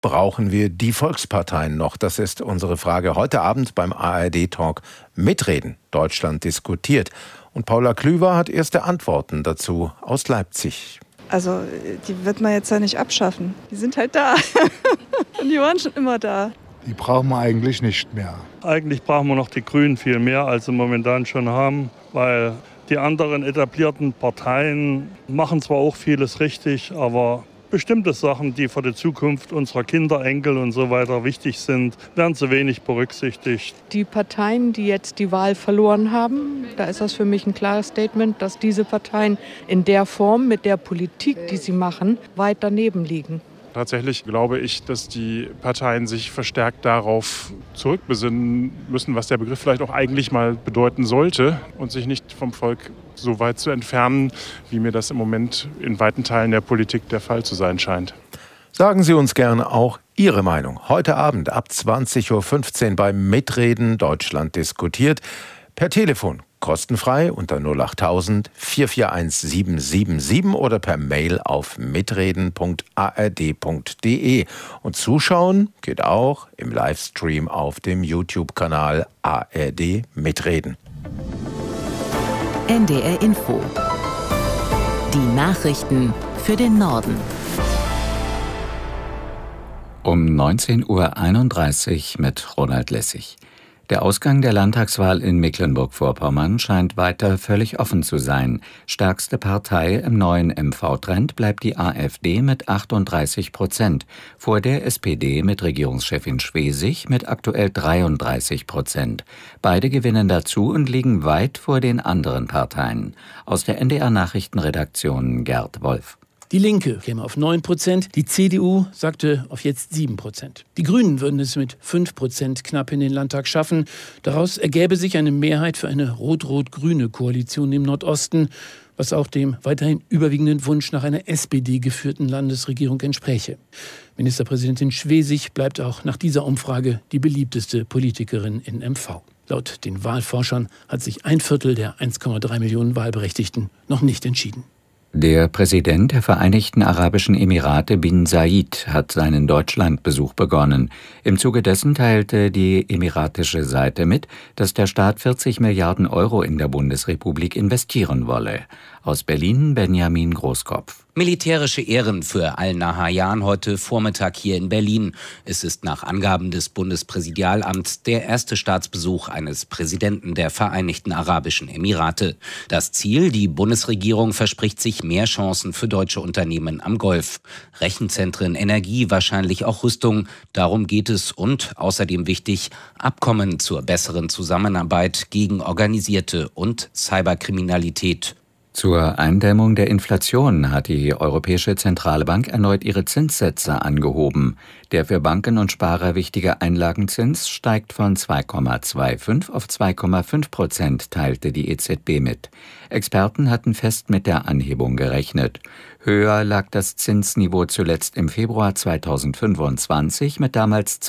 Brauchen wir die Volksparteien noch? Das ist unsere Frage heute Abend beim ARD-Talk Mitreden. Deutschland diskutiert. Und Paula Klüver hat erste Antworten dazu aus Leipzig. Also die wird man jetzt ja nicht abschaffen. Die sind halt da. Und die waren schon immer da. Die brauchen wir eigentlich nicht mehr. Eigentlich brauchen wir noch die Grünen viel mehr, als sie momentan schon haben. Weil die anderen etablierten Parteien machen zwar auch vieles richtig, aber bestimmte Sachen, die für die Zukunft unserer Kinder, Enkel und so weiter wichtig sind, werden zu wenig berücksichtigt. Die Parteien, die jetzt die Wahl verloren haben, da ist das für mich ein klares Statement, dass diese Parteien in der Form, mit der Politik, die sie machen, weit daneben liegen. Tatsächlich glaube ich, dass die Parteien sich verstärkt darauf zurückbesinnen müssen, was der Begriff vielleicht auch eigentlich mal bedeuten sollte und sich nicht vom Volk so weit zu entfernen, wie mir das im Moment in weiten Teilen der Politik der Fall zu sein scheint. Sagen Sie uns gerne auch Ihre Meinung. Heute Abend ab 20.15 Uhr beim Mitreden Deutschland diskutiert. Per Telefon. Kostenfrei unter 08000 441 777 oder per Mail auf mitreden.ard.de. Und zuschauen geht auch im Livestream auf dem YouTube-Kanal ARD Mitreden. NDR Info. Die Nachrichten für den Norden. Um 19.31 Uhr mit Ronald Lessig. Der Ausgang der Landtagswahl in Mecklenburg-Vorpommern scheint weiter völlig offen zu sein. Stärkste Partei im neuen MV-Trend bleibt die AfD mit 38%, vor der SPD mit Regierungschefin Schwesig mit aktuell 33%. Beide gewinnen dazu und liegen weit vor den anderen Parteien. Aus der NDR-Nachrichtenredaktion Gerd Wolf. Die Linke käme auf 9%, die CDU sagte auf jetzt 7%. Die Grünen würden es mit 5% knapp in den Landtag schaffen. Daraus ergäbe sich eine Mehrheit für eine rot-rot-grüne Koalition im Nordosten, was auch dem weiterhin überwiegenden Wunsch nach einer SPD-geführten Landesregierung entspräche. Ministerpräsidentin Schwesig bleibt auch nach dieser Umfrage die beliebteste Politikerin in MV. Laut den Wahlforschern hat sich 1/4 der 1,3 Millionen Wahlberechtigten noch nicht entschieden. Der Präsident der Vereinigten Arabischen Emirate bin Zayed hat seinen Deutschlandbesuch begonnen. Im Zuge dessen teilte die emiratische Seite mit, dass der Staat 40 Milliarden Euro in der Bundesrepublik investieren wolle. Aus Berlin Benjamin Großkopf. Militärische Ehren für Al-Nahyan heute Vormittag hier in Berlin. Es ist nach Angaben des Bundespräsidialamts der erste Staatsbesuch eines Präsidenten der Vereinigten Arabischen Emirate. Das Ziel, die Bundesregierung verspricht sich mehr Chancen für deutsche Unternehmen am Golf. Rechenzentren, Energie, wahrscheinlich auch Rüstung. Darum geht es und außerdem wichtig, Abkommen zur besseren Zusammenarbeit gegen organisierte und Cyberkriminalität. Zur Eindämmung der Inflation hat die Europäische Zentralbank erneut ihre Zinssätze angehoben. Der für Banken und Sparer wichtige Einlagenzins steigt von 2,25 auf 2,5%, teilte die EZB mit. Experten hatten fest mit der Anhebung gerechnet. Höher lag das Zinsniveau zuletzt im Februar 2025 mit damals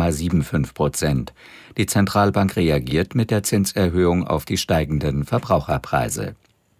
2,75%. Die Zentralbank reagiert mit der Zinserhöhung auf die steigenden Verbraucherpreise.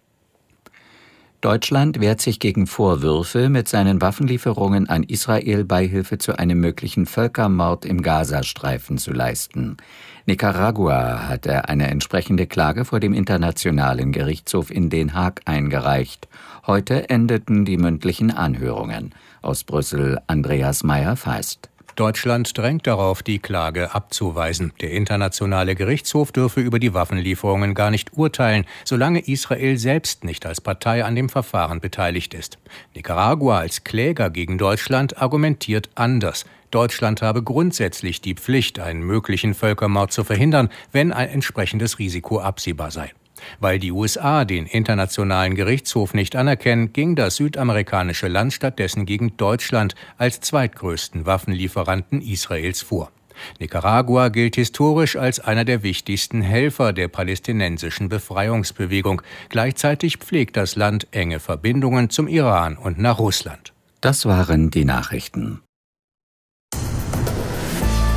Deutschland wehrt sich gegen Vorwürfe, mit seinen Waffenlieferungen an Israel Beihilfe zu einem möglichen Völkermord im Gazastreifen zu leisten. Nicaragua hatte eine entsprechende Klage vor dem Internationalen Gerichtshof in Den Haag eingereicht. Heute endeten die mündlichen Anhörungen. Aus Brüssel Andreas Meyer-Feist. Deutschland drängt darauf, die Klage abzuweisen. Der Internationale Gerichtshof dürfe über die Waffenlieferungen gar nicht urteilen, solange Israel selbst nicht als Partei an dem Verfahren beteiligt ist. Nicaragua als Kläger gegen Deutschland argumentiert anders. Deutschland habe grundsätzlich die Pflicht, einen möglichen Völkermord zu verhindern, wenn ein entsprechendes Risiko absehbar sei. Weil die USA den Internationalen Gerichtshof nicht anerkennen, ging das südamerikanische Land stattdessen gegen Deutschland als zweitgrößten Waffenlieferanten Israels vor. Nicaragua gilt historisch als einer der wichtigsten Helfer der palästinensischen Befreiungsbewegung. Gleichzeitig pflegt das Land enge Verbindungen zum Iran und nach Russland. Das waren die Nachrichten.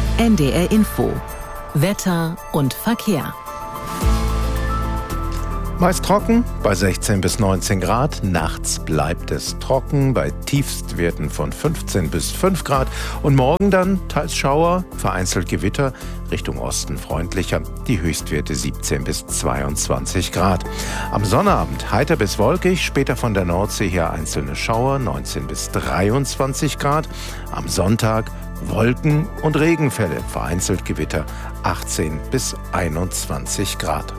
NDR Info. Wetter und Verkehr. Meist trocken bei 16 bis 19 Grad. Nachts bleibt es trocken bei Tiefstwerten von 15 bis 5 Grad. Und morgen dann teils Schauer, vereinzelt Gewitter, Richtung Osten freundlicher. Die Höchstwerte 17 bis 22 Grad. Am Sonnabend heiter bis wolkig, später von der Nordsee her einzelne Schauer, 19 bis 23 Grad. Am Sonntag Wolken und Regenfälle, vereinzelt Gewitter, 18 bis 21 Grad.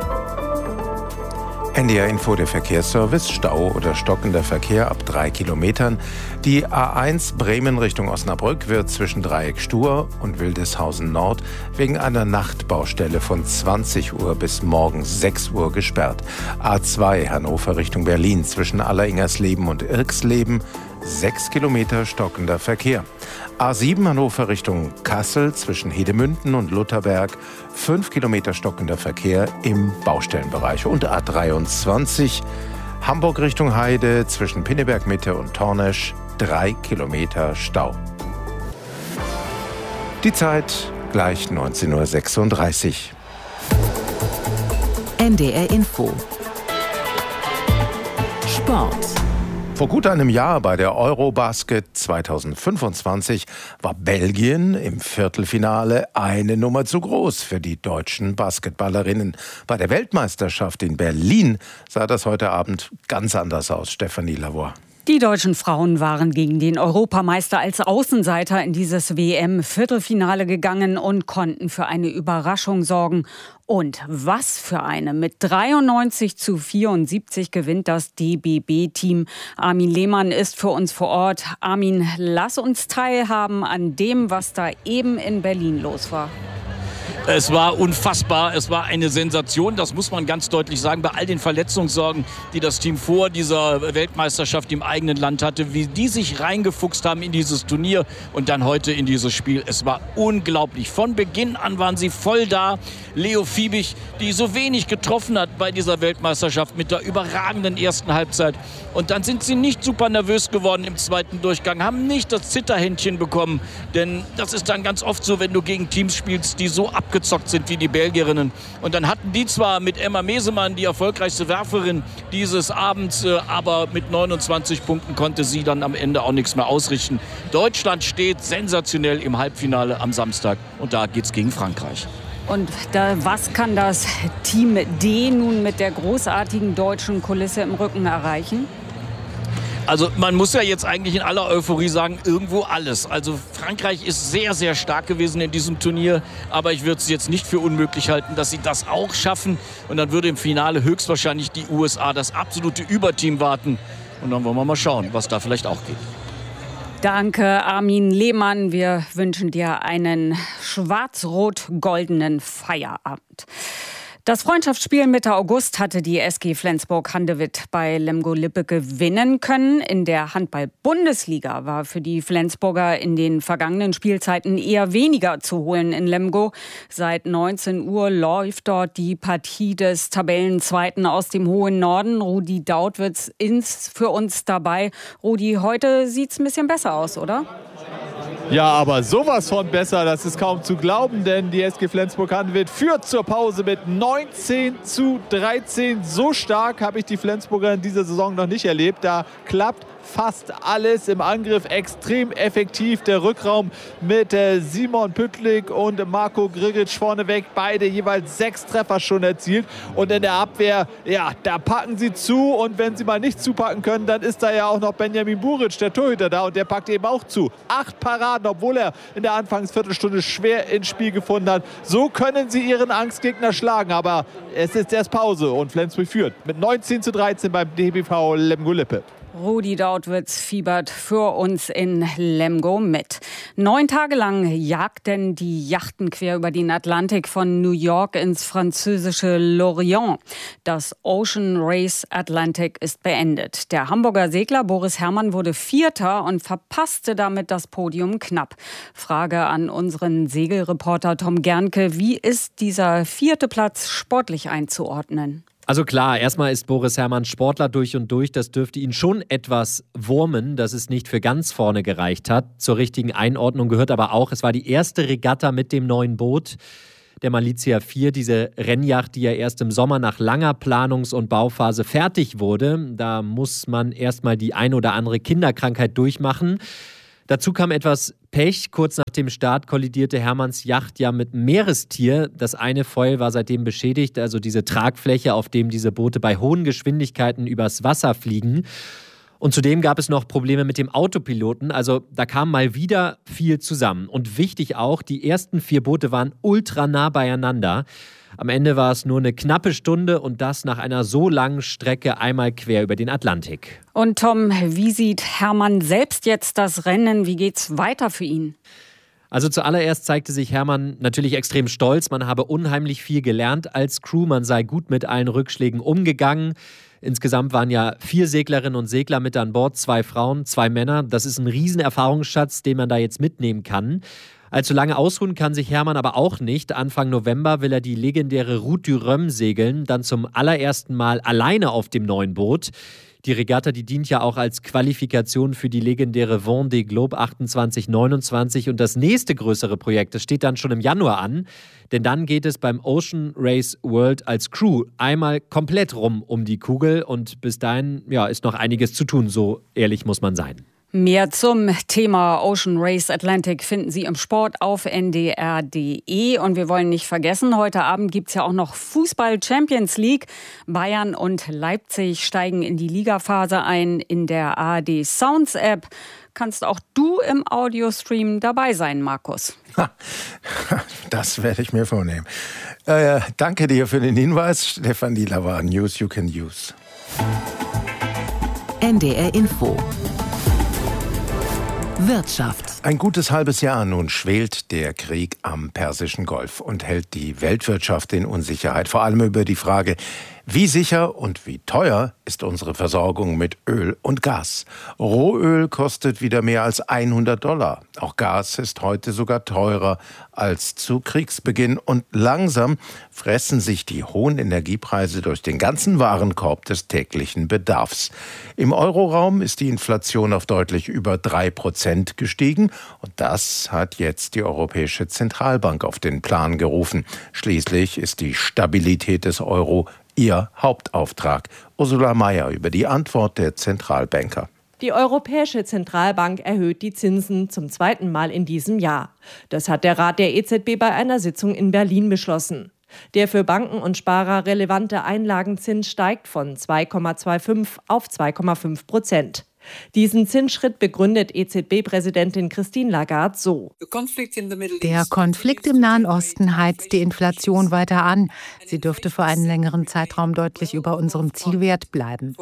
NDR Info, der Verkehrsservice. Stau oder stockender Verkehr ab 3 Kilometern. Die A1 Bremen Richtung Osnabrück wird zwischen Dreieck Stur und Wildeshausen Nord wegen einer Nachtbaustelle von 20 Uhr bis morgens 6 Uhr gesperrt. A2 Hannover Richtung Berlin zwischen Alleringersleben und Irksleben 6 Kilometer stockender Verkehr. A7 Hannover Richtung Kassel zwischen Hedemünden und Lutherberg 5 Kilometer stockender Verkehr im Baustellenbereich. Und A23 Hamburg Richtung Heide zwischen Pinneberg Mitte und Tornesch 3 Kilometer Stau. Die Zeit gleich 19:36 Uhr. NDR Info. Sport. Vor gut einem Jahr bei der Eurobasket 2025 war Belgien im Viertelfinale eine Nummer zu groß für die deutschen Basketballerinnen. Bei der Weltmeisterschaft in Berlin sah das heute Abend ganz anders aus. Stefanie Lavoie. Die deutschen Frauen waren gegen den Europameister als Außenseiter in dieses WM-Viertelfinale gegangen und konnten für eine Überraschung sorgen. Und was für eine. Mit 93:74 gewinnt das DBB-Team. Armin Lehmann ist für uns vor Ort. Armin, lass uns teilhaben an dem, was da eben in Berlin los war. Es war unfassbar, es war eine Sensation, das muss man ganz deutlich sagen, bei all den Verletzungssorgen, die das Team vor dieser Weltmeisterschaft im eigenen Land hatte, wie die sich reingefuchst haben in dieses Turnier und dann heute in dieses Spiel. Es war unglaublich. Von Beginn an waren sie voll da. Leo Fiebig, die so wenig getroffen hat bei dieser Weltmeisterschaft mit der überragenden ersten Halbzeit. Und dann sind sie nicht super nervös geworden im zweiten Durchgang, haben nicht das Zitterhändchen bekommen, denn das ist dann ganz oft so, wenn du gegen Teams spielst, die so abgezockt sind wie die Belgierinnen. Und dann hatten die zwar mit Emma Mesemann die erfolgreichste Werferin dieses Abends, aber mit 29 Punkten konnte sie dann am Ende auch nichts mehr ausrichten. Deutschland steht sensationell im Halbfinale am Samstag und da geht's gegen Frankreich. Und was kann das Team D nun mit der großartigen deutschen Kulisse im Rücken erreichen? Also man muss ja jetzt eigentlich in aller Euphorie sagen, irgendwo alles. Also Frankreich ist sehr, sehr stark gewesen in diesem Turnier. Aber ich würde es jetzt nicht für unmöglich halten, dass sie das auch schaffen. Und dann würde im Finale höchstwahrscheinlich die USA, das absolute Überteam, warten. Und dann wollen wir mal schauen, was da vielleicht auch geht. Danke, Armin Lehmann. Wir wünschen dir einen schwarz-rot-goldenen Feierabend. Das Freundschaftsspiel Mitte August hatte die SG Flensburg-Handewitt bei Lemgo-Lippe gewinnen können. In der Handball-Bundesliga war für die Flensburger in den vergangenen Spielzeiten eher weniger zu holen in Lemgo. Seit 19 Uhr läuft dort die Partie des Tabellenzweiten aus dem hohen Norden. Rudi Dautwitz ist für uns dabei. Rudi, heute sieht's ein bisschen besser aus, oder? Ja, aber sowas von besser, das ist kaum zu glauben, denn die SG Flensburg-Handewitt führt zur Pause mit 19:13. So stark habe ich die Flensburger in dieser Saison noch nicht erlebt. Da klappt fast alles im Angriff extrem effektiv. Der Rückraum mit Simon Püttlik und Marco Grigic vorneweg. Beide jeweils 6 Treffer schon erzielt. Und in der Abwehr, ja, da packen sie zu. Und wenn sie mal nicht zupacken können, dann ist da ja auch noch Benjamin Buric, der Torhüter, da. Und der packt eben auch zu. 8 Paraden, obwohl er in der Anfangsviertelstunde schwer ins Spiel gefunden hat. So können sie ihren Angstgegner schlagen. Aber es ist erst Pause und Flensburg führt mit 19:13 beim DBV Lemgo-Lippe. Rudi Dautwitz fiebert für uns in Lemgo mit. 9 Tage lang jagten die Yachten quer über den Atlantik von New York ins französische Lorient. Das Ocean Race Atlantic ist beendet. Der Hamburger Segler Boris Herrmann wurde Vierter und verpasste damit das Podium knapp. Frage an unseren Segelreporter Tom Gernke: Wie ist dieser 4. Platz sportlich einzuordnen? Also klar, erstmal ist Boris Herrmann Sportler durch und durch. Das dürfte ihn schon etwas wurmen, dass es nicht für ganz vorne gereicht hat. Zur richtigen Einordnung gehört aber auch, es war die erste Regatta mit dem neuen Boot. der Malizia 4, diese Rennjacht, die ja erst im Sommer nach langer Planungs- und Bauphase fertig wurde. Da muss man erstmal die ein oder andere Kinderkrankheit durchmachen. Dazu kam etwas Pech. Kurz nach dem Start kollidierte Hermanns Yacht ja mit einem Meerestier. Das eine Foil war seitdem beschädigt, also diese Tragfläche, auf dem diese Boote bei hohen Geschwindigkeiten übers Wasser fliegen. Und zudem gab es noch Probleme mit dem Autopiloten. Also da kam mal wieder viel zusammen. Und wichtig auch, die ersten 4 Boote waren ultra nah beieinander. Am Ende war es nur eine knappe Stunde und das nach einer so langen Strecke einmal quer über den Atlantik. Und Tom, wie sieht Hermann selbst jetzt das Rennen? Wie geht's weiter für ihn? Also zuallererst zeigte sich Hermann natürlich extrem stolz. Man habe unheimlich viel gelernt als Crew. Man sei gut mit allen Rückschlägen umgegangen. Insgesamt waren ja 4 Seglerinnen und Segler mit an Bord, 2 Frauen, 2 Männer. Das ist ein riesen Erfahrungsschatz, den man da jetzt mitnehmen kann. Allzu lange ausruhen kann sich Hermann aber auch nicht. Anfang November will er die legendäre Route du Rhum segeln, dann zum allerersten Mal alleine auf dem neuen Boot. Die Regatta, die dient ja auch als Qualifikation für die legendäre Vendée Globe 2829 und das nächste größere Projekt, das steht dann schon im Januar an, denn dann geht es beim Ocean Race World als Crew einmal komplett rum um die Kugel und bis dahin ist noch einiges zu tun, so ehrlich muss man sein. Mehr zum Thema Ocean Race Atlantic finden Sie im Sport auf ndr.de. Und wir wollen nicht vergessen, heute Abend gibt es ja auch noch Fußball Champions League. Bayern und Leipzig steigen in die Ligaphase ein. In der ARD Sounds App kannst auch du im Audiostream dabei sein, Markus. Das werde ich mir vornehmen. Danke dir für den Hinweis. Stefan Dieler war News You Can Use. NDR Info. Wirtschaft. Ein gutes halbes Jahr nun schwelt der Krieg am Persischen Golf und hält die Weltwirtschaft in Unsicherheit. Vor allem über die Frage, wie sicher und wie teuer ist unsere Versorgung mit Öl und Gas. Rohöl kostet wieder mehr als $100. Auch Gas ist heute sogar teurer als zu Kriegsbeginn. Und langsam fressen sich die hohen Energiepreise durch den ganzen Warenkorb des täglichen Bedarfs. Im Euroraum ist die Inflation auf deutlich über 3% gestiegen. Und das hat jetzt die Europäische Zentralbank auf den Plan gerufen. Schließlich ist die Stabilität des Euro ihr Hauptauftrag. Ursula Mayer über die Antwort der Zentralbanker. Die Europäische Zentralbank erhöht die Zinsen zum 2. Mal in diesem Jahr. Das hat der Rat der EZB bei einer Sitzung in Berlin beschlossen. Der für Banken und Sparer relevante Einlagenzins steigt von 2,25 auf 2,5%. Diesen Zinsschritt begründet EZB-Präsidentin Christine Lagarde so. Der Konflikt im Nahen Osten heizt die Inflation weiter an. Sie dürfte für einen längeren Zeitraum deutlich über unserem Zielwert bleiben.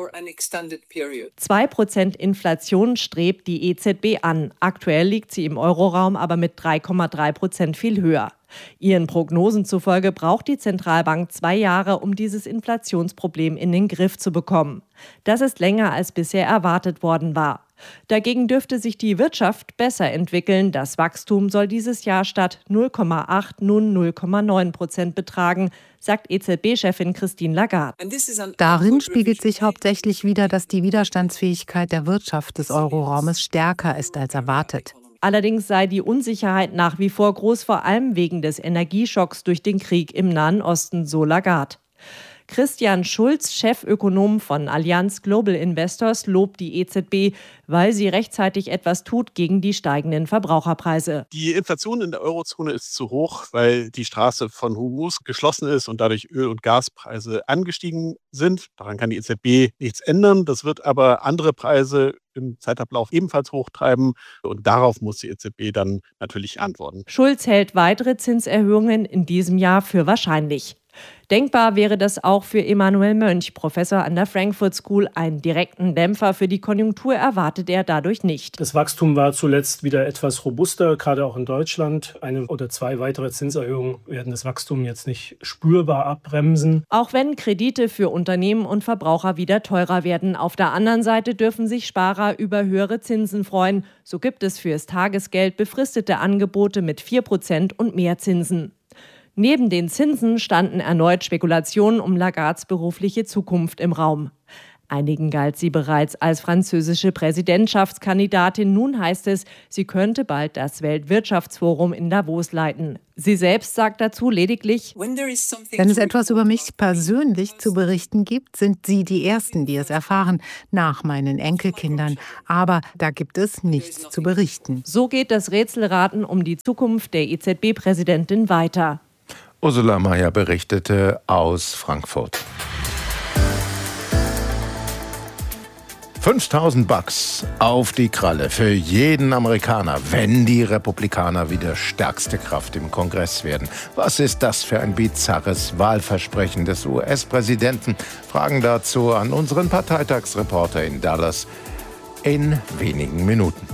2% Inflation strebt die EZB an. Aktuell liegt sie im Euroraum aber mit 3,3% viel höher. Ihren Prognosen zufolge braucht die Zentralbank 2 Jahre, um dieses Inflationsproblem in den Griff zu bekommen. Das ist länger als bisher erwartet worden war. Dagegen dürfte sich die Wirtschaft besser entwickeln. Das Wachstum soll dieses Jahr statt 0,8 nun 0,9% betragen, sagt EZB-Chefin Christine Lagarde. Darin spiegelt sich hauptsächlich wider, dass die Widerstandsfähigkeit der Wirtschaft des Euroraumes stärker ist als erwartet. Allerdings sei die Unsicherheit nach wie vor groß, vor allem wegen des Energieschocks durch den Krieg im Nahen Osten, so Lagarde. Christian Schulz, Chefökonom von Allianz Global Investors, lobt die EZB, weil sie rechtzeitig etwas tut gegen die steigenden Verbraucherpreise. Die Inflation in der Eurozone ist zu hoch, weil die Straße von Hormuz geschlossen ist und dadurch Öl- und Gaspreise angestiegen sind. Daran kann die EZB nichts ändern. Das wird aber andere Preise im Zeitablauf ebenfalls hochtreiben. Und darauf muss die EZB dann natürlich antworten. Schulz hält weitere Zinserhöhungen in diesem Jahr für wahrscheinlich. Denkbar wäre das auch für Emanuel Mönch, Professor an der Frankfurt School. Einen direkten Dämpfer für die Konjunktur erwartet er dadurch nicht. Das Wachstum war zuletzt wieder etwas robuster, gerade auch in Deutschland. 1 oder 2 weitere Zinserhöhungen werden das Wachstum jetzt nicht spürbar abbremsen. Auch wenn Kredite für Unternehmen und Verbraucher wieder teurer werden. Auf der anderen Seite dürfen sich Sparer über höhere Zinsen freuen. So gibt es fürs Tagesgeld befristete Angebote mit 4% und mehr Zinsen. Neben den Zinsen standen erneut Spekulationen um Lagardes berufliche Zukunft im Raum. Einigen galt sie bereits als französische Präsidentschaftskandidatin. Nun heißt es, sie könnte bald das Weltwirtschaftsforum in Davos leiten. Sie selbst sagt dazu lediglich: Wenn es etwas über mich persönlich zu berichten gibt, sind Sie die Ersten, die es erfahren, nach meinen Enkelkindern. Aber da gibt es nichts zu berichten. So geht das Rätselraten um die Zukunft der EZB-Präsidentin weiter. Ursula Mayer berichtete aus Frankfurt. $5.000 auf die Kralle für jeden Amerikaner, wenn die Republikaner wieder stärkste Kraft im Kongress werden. Was ist das für ein bizarres Wahlversprechen des US-Präsidenten? Fragen dazu an unseren Parteitagsreporter in Dallas in wenigen Minuten.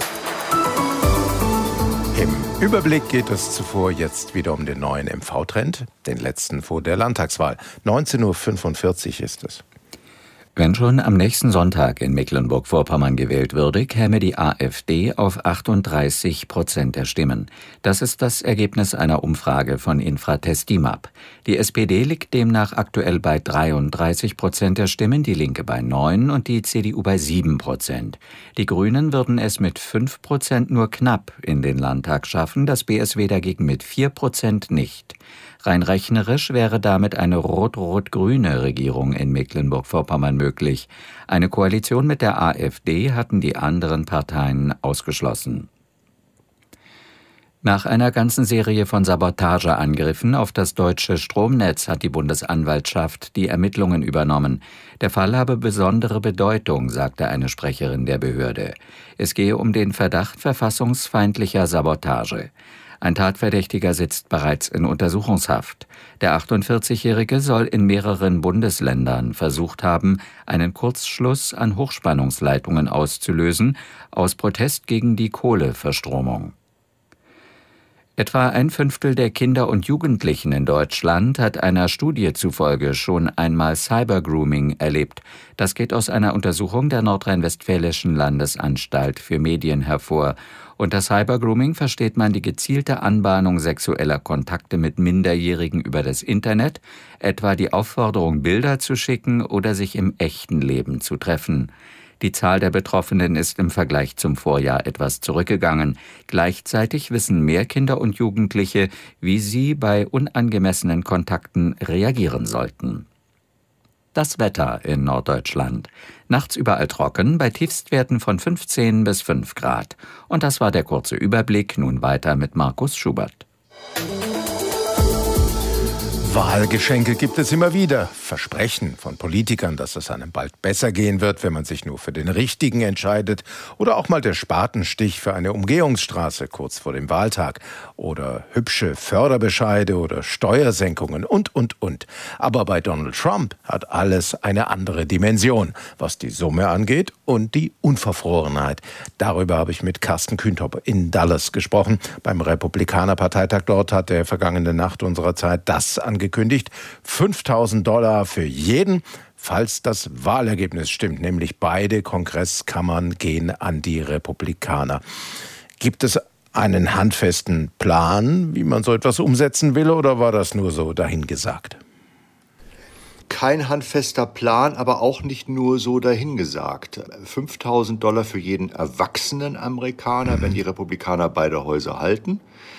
Im Überblick geht es zuvor jetzt wieder um den neuen MV-Trend, den letzten vor der Landtagswahl. 19:45 Uhr ist es. Wenn schon am nächsten Sonntag in Mecklenburg-Vorpommern gewählt würde, käme die AfD auf 38% der Stimmen. Das ist das Ergebnis einer Umfrage von Infratest DIMAP. Die SPD liegt demnach aktuell bei 33% der Stimmen, die Linke bei 9% und die CDU bei 7%. Die Grünen würden es mit 5% nur knapp in den Landtag schaffen, das BSW dagegen mit 4% nicht. Rein rechnerisch wäre damit eine rot-rot-grüne Regierung in Mecklenburg-Vorpommern möglich. Eine Koalition mit der AfD hatten die anderen Parteien ausgeschlossen. Nach einer ganzen Serie von Sabotageangriffen auf das deutsche Stromnetz hat die Bundesanwaltschaft die Ermittlungen übernommen. Der Fall habe besondere Bedeutung, sagte eine Sprecherin der Behörde. Es gehe um den Verdacht verfassungsfeindlicher Sabotage. Ein Tatverdächtiger sitzt bereits in Untersuchungshaft. Der 48-Jährige soll in mehreren Bundesländern versucht haben, einen Kurzschluss an Hochspannungsleitungen auszulösen, aus Protest gegen die Kohleverstromung. Etwa 1/5 der Kinder und Jugendlichen in Deutschland hat einer Studie zufolge schon einmal Cybergrooming erlebt. Das geht aus einer Untersuchung der Nordrhein-Westfälischen Landesanstalt für Medien hervor. Unter Cybergrooming versteht man die gezielte Anbahnung sexueller Kontakte mit Minderjährigen über das Internet, etwa die Aufforderung, Bilder zu schicken oder sich im echten Leben zu treffen. Die Zahl der Betroffenen ist im Vergleich zum Vorjahr etwas zurückgegangen. Gleichzeitig wissen mehr Kinder und Jugendliche, wie sie bei unangemessenen Kontakten reagieren sollten. Das Wetter in Norddeutschland. Nachts überall trocken, bei Tiefstwerten von 15 bis 5 Grad. Und das war der kurze Überblick. Nun weiter mit Markus Schubert. Wahlgeschenke gibt es immer wieder. Versprechen von Politikern, dass es einem bald besser gehen wird, wenn man sich nur für den Richtigen entscheidet. Oder auch mal der Spatenstich für eine Umgehungsstraße kurz vor dem Wahltag. Oder hübsche Förderbescheide oder Steuersenkungen und. Aber bei Donald Trump hat alles eine andere Dimension, was die Summe angeht und die Unverfrorenheit. Darüber habe ich mit Carsten Kühntop in Dallas gesprochen. Beim Republikanerparteitag dort hat er vergangene Nacht unserer Zeit das angekündigt. $5.000 für jeden, falls das Wahlergebnis stimmt, nämlich beide Kongresskammern gehen an die Republikaner. Gibt es einen handfesten Plan, wie man so etwas umsetzen will, oder war das nur so dahingesagt? Kein handfester Plan, aber auch nicht nur so dahingesagt. $5.000 für jeden erwachsenen Amerikaner, wenn die Republikaner beide Häuser halten.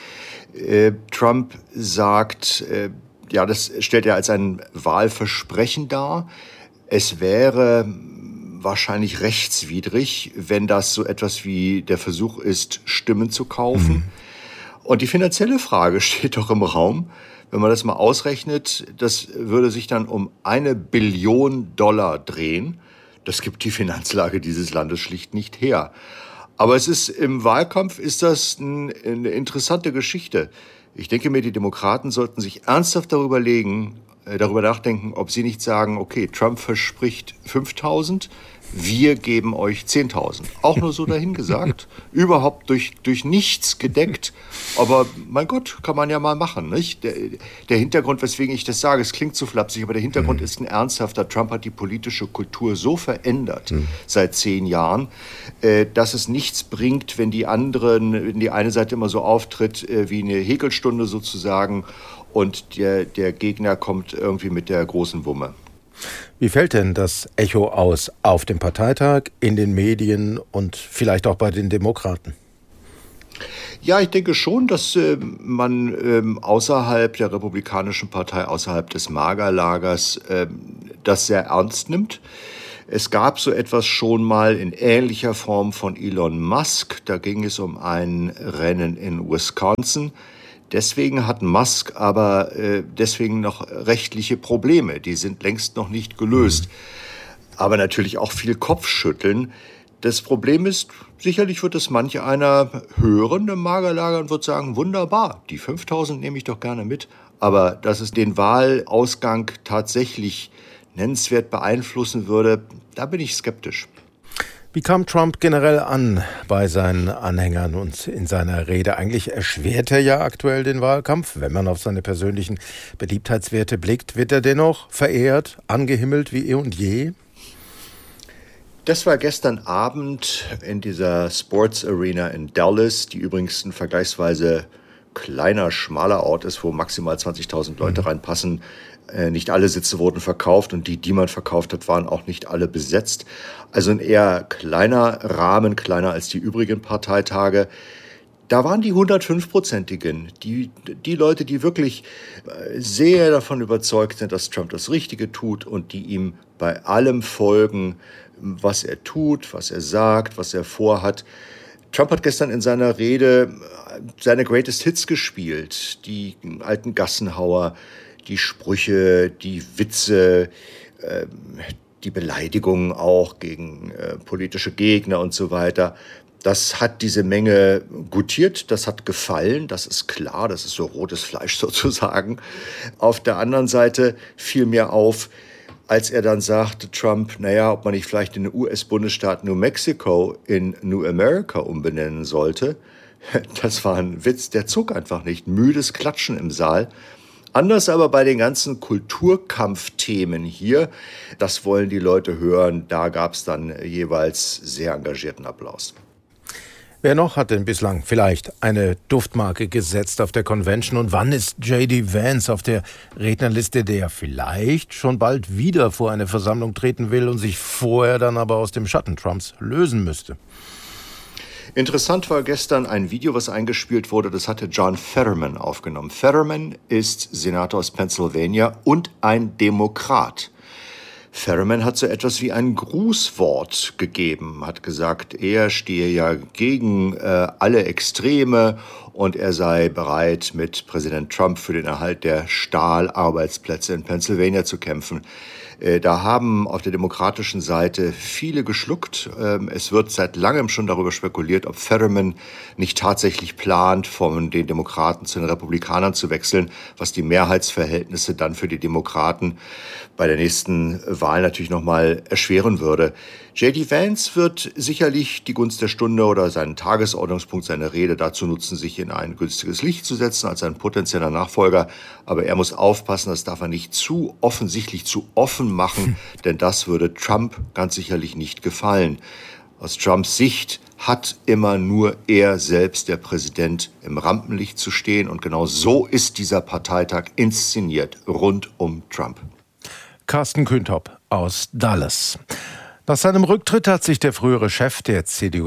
Trump sagt, das stellt er als ein Wahlversprechen dar. Es wäre wahrscheinlich rechtswidrig, wenn das so etwas wie der Versuch ist, Stimmen zu kaufen. Und die finanzielle Frage steht doch im Raum. Wenn man das mal ausrechnet, das würde sich dann um $1 Billion drehen. Das gibt die Finanzlage dieses Landes schlicht nicht her. Aber im Wahlkampf ist das eine interessante Geschichte. Ich denke mir, die Demokraten sollten sich ernsthaft darüber nachdenken, ob sie nicht sagen, okay, Trump verspricht 5.000, wir geben euch 10.000. Auch nur so dahingesagt, überhaupt durch nichts gedeckt. Aber mein Gott, kann man ja mal machen, nicht? Der Hintergrund, weswegen ich das sage, es klingt zu flapsig, aber der Hintergrund ist ein ernsthafter. Trump hat die politische Kultur so verändert seit 10 Jahren, dass es nichts bringt, wenn die eine Seite immer so auftritt wie eine Häkelstunde sozusagen und der Gegner kommt irgendwie mit der großen Wumme. Wie fällt denn das Echo aus auf dem Parteitag, in den Medien und vielleicht auch bei den Demokraten? Ja, ich denke schon, dass man außerhalb der Republikanischen Partei, außerhalb des MAGA-Lagers das sehr ernst nimmt. Es gab so etwas schon mal in ähnlicher Form von Elon Musk. Da ging es um ein Rennen in Wisconsin. Deswegen hat Musk aber deswegen noch rechtliche Probleme. Die sind längst noch nicht gelöst. Aber natürlich auch viel Kopfschütteln. Das Problem ist, sicherlich wird es manch einer hören im MAGA-Lager und wird sagen, wunderbar, die 5.000 nehme ich doch gerne mit. Aber dass es den Wahlausgang tatsächlich nennenswert beeinflussen würde, da bin ich skeptisch. Wie kam Trump generell an bei seinen Anhängern und in seiner Rede? Eigentlich erschwert er ja aktuell den Wahlkampf. Wenn man auf seine persönlichen Beliebtheitswerte blickt, wird er dennoch verehrt, angehimmelt wie eh und je? Das war gestern Abend in dieser Sports Arena in Dallas, die übrigens ein vergleichsweise kleiner, schmaler Ort ist, wo maximal 20.000 Leute reinpassen. Nicht alle Sitze wurden verkauft und die man verkauft hat, waren auch nicht alle besetzt. Also ein eher kleiner Rahmen, kleiner als die übrigen Parteitage. Da waren die 105-Prozentigen, die Leute, die wirklich sehr davon überzeugt sind, dass Trump das Richtige tut und die ihm bei allem folgen, was er tut, was er sagt, was er vorhat. Trump hat gestern in seiner Rede seine Greatest Hits gespielt, die alten Gassenhauer, die Sprüche, die Witze, die Beleidigungen auch gegen politische Gegner und so weiter. Das hat diese Menge gutiert, das hat gefallen, das ist klar, das ist so rotes Fleisch sozusagen. Auf der anderen Seite fiel mir auf, als er dann sagte, Trump, ob man nicht vielleicht den US-Bundesstaat New Mexico in New America umbenennen sollte. Das war ein Witz, der zog einfach nicht. Müdes Klatschen im Saal. Anders aber bei den ganzen Kulturkampfthemen hier, das wollen die Leute hören, da gab es dann jeweils sehr engagierten Applaus. Wer noch hat denn bislang vielleicht eine Duftmarke gesetzt auf der Convention? Und wann ist J.D. Vance auf der Rednerliste, der vielleicht schon bald wieder vor eine Versammlung treten will und sich vorher dann aber aus dem Schatten Trumps lösen müsste? Interessant war gestern ein Video, was eingespielt wurde, das hatte John Fetterman aufgenommen. Fetterman ist Senator aus Pennsylvania und ein Demokrat. Fetterman hat so etwas wie ein Grußwort gegeben, hat gesagt, er stehe ja gegen alle Extreme und er sei bereit, mit Präsident Trump für den Erhalt der Stahlarbeitsplätze in Pennsylvania zu kämpfen. Da haben auf der demokratischen Seite viele geschluckt. Es wird seit langem schon darüber spekuliert, ob Fetterman nicht tatsächlich plant, von den Demokraten zu den Republikanern zu wechseln, was die Mehrheitsverhältnisse dann für die Demokraten bei der nächsten Wahl natürlich nochmal erschweren würde. J.D. Vance wird sicherlich die Gunst der Stunde oder seinen Tagesordnungspunkt, seine Rede dazu nutzen, sich in ein günstiges Licht zu setzen als ein potenzieller Nachfolger. Aber er muss aufpassen, das darf er nicht zu offensichtlich, zu offen machen, denn das würde Trump ganz sicherlich nicht gefallen. Aus Trumps Sicht hat immer nur er selbst, der Präsident, im Rampenlicht zu stehen. Und genau so ist dieser Parteitag inszeniert, rund um Trump. Carsten Kühntop aus Dallas. Nach seinem Rücktritt hat sich der frühere Chef der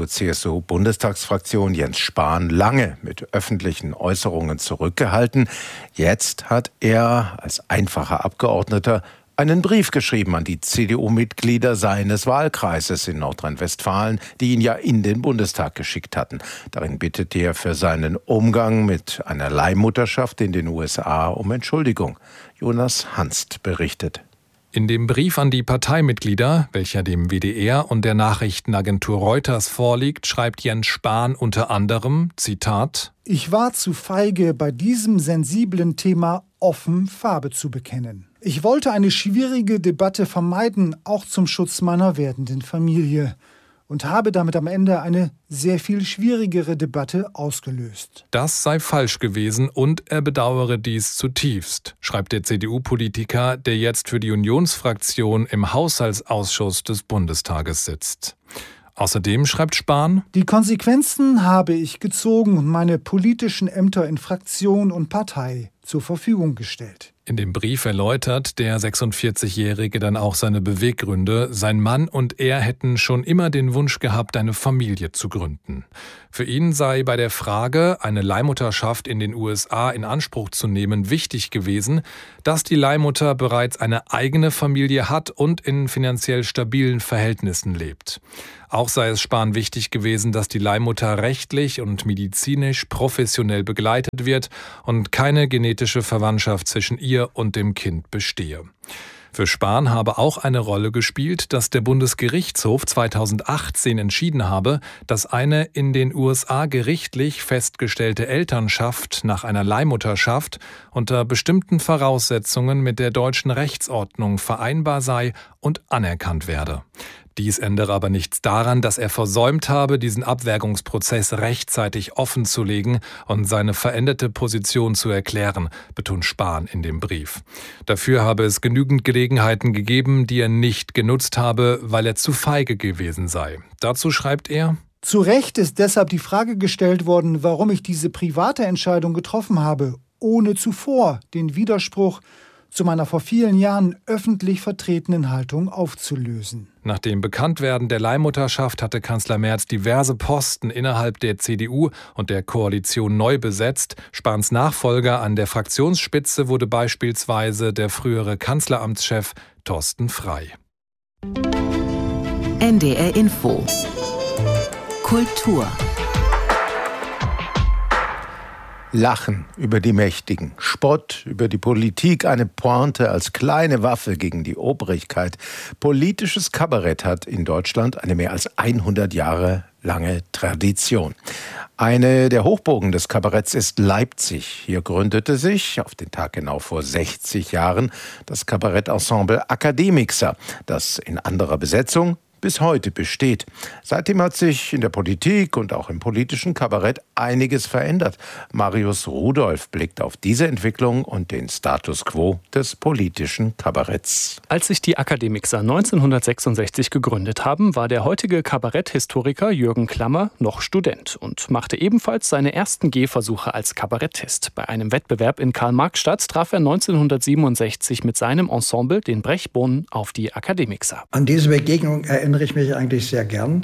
CDU-CSU-Bundestagsfraktion Jens Spahn lange mit öffentlichen Äußerungen zurückgehalten. Jetzt hat er als einfacher Abgeordneter einen Brief geschrieben an die CDU-Mitglieder seines Wahlkreises in Nordrhein-Westfalen, die ihn ja in den Bundestag geschickt hatten. Darin bittet er für seinen Umgang mit einer Leihmutterschaft in den USA um Entschuldigung. Jonas Hanst berichtet. In dem Brief an die Parteimitglieder, welcher dem WDR und der Nachrichtenagentur Reuters vorliegt, schreibt Jens Spahn unter anderem, Zitat: Ich war zu feige, bei diesem sensiblen Thema offen Farbe zu bekennen. Ich wollte eine schwierige Debatte vermeiden, auch zum Schutz meiner werdenden Familie. Und habe damit am Ende eine sehr viel schwierigere Debatte ausgelöst. Das sei falsch gewesen und er bedauere dies zutiefst, schreibt der CDU-Politiker, der jetzt für die Unionsfraktion im Haushaltsausschuss des Bundestages sitzt. Außerdem schreibt Spahn: Die Konsequenzen habe ich gezogen und meine politischen Ämter in Fraktion und Partei zur Verfügung gestellt. In dem Brief erläutert der 46-Jährige dann auch seine Beweggründe. Sein Mann und er hätten schon immer den Wunsch gehabt, eine Familie zu gründen. Für ihn sei bei der Frage, eine Leihmutterschaft in den USA in Anspruch zu nehmen, wichtig gewesen, dass die Leihmutter bereits eine eigene Familie hat und in finanziell stabilen Verhältnissen lebt. Auch sei es Spahn wichtig gewesen, dass die Leihmutter rechtlich und medizinisch professionell begleitet wird und keine genetische Verwandtschaft zwischen ihr und dem Kind bestehe. Für Spahn habe auch eine Rolle gespielt, dass der Bundesgerichtshof 2018 entschieden habe, dass eine in den USA gerichtlich festgestellte Elternschaft nach einer Leihmutterschaft unter bestimmten Voraussetzungen mit der deutschen Rechtsordnung vereinbar sei und anerkannt werde. Dies ändere aber nichts daran, dass er versäumt habe, diesen Abwägungsprozess rechtzeitig offenzulegen und seine veränderte Position zu erklären, betont Spahn in dem Brief. Dafür habe es genügend Gelegenheiten gegeben, die er nicht genutzt habe, weil er zu feige gewesen sei. Dazu schreibt er: Zu Recht ist deshalb die Frage gestellt worden, warum ich diese private Entscheidung getroffen habe, ohne zuvor den Widerspruch zu meiner vor vielen Jahren öffentlich vertretenen Haltung aufzulösen. Nach dem Bekanntwerden der Leihmutterschaft hatte Kanzler Merz diverse Posten innerhalb der CDU und der Koalition neu besetzt. Spahns Nachfolger an der Fraktionsspitze wurde beispielsweise der frühere Kanzleramtschef Thorsten Frey. NDR Info Kultur. Lachen über die Mächtigen, Spott über die Politik, eine Pointe als kleine Waffe gegen die Obrigkeit. Politisches Kabarett hat in Deutschland eine mehr als 100 Jahre lange Tradition. Eine der Hochburgen des Kabaretts ist Leipzig. Hier gründete sich, auf den Tag genau vor 60 Jahren, das Kabarettensemble Akademixer, das in anderer Besetzung bis heute besteht. Seitdem hat sich in der Politik und auch im politischen Kabarett einiges verändert. Marius Rudolph blickt auf diese Entwicklung und den Status quo des politischen Kabaretts. Als sich die Akademixer 1966 gegründet haben, war der heutige Kabaretthistoriker Jürgen Klammer noch Student und machte ebenfalls seine ersten Gehversuche als Kabarettist. Bei einem Wettbewerb in Karl-Marx-Stadt traf er 1967 mit seinem Ensemble, den Brechbohnen, auf die Akademixer. An diese Begegnung erinnere ich mich eigentlich sehr gern,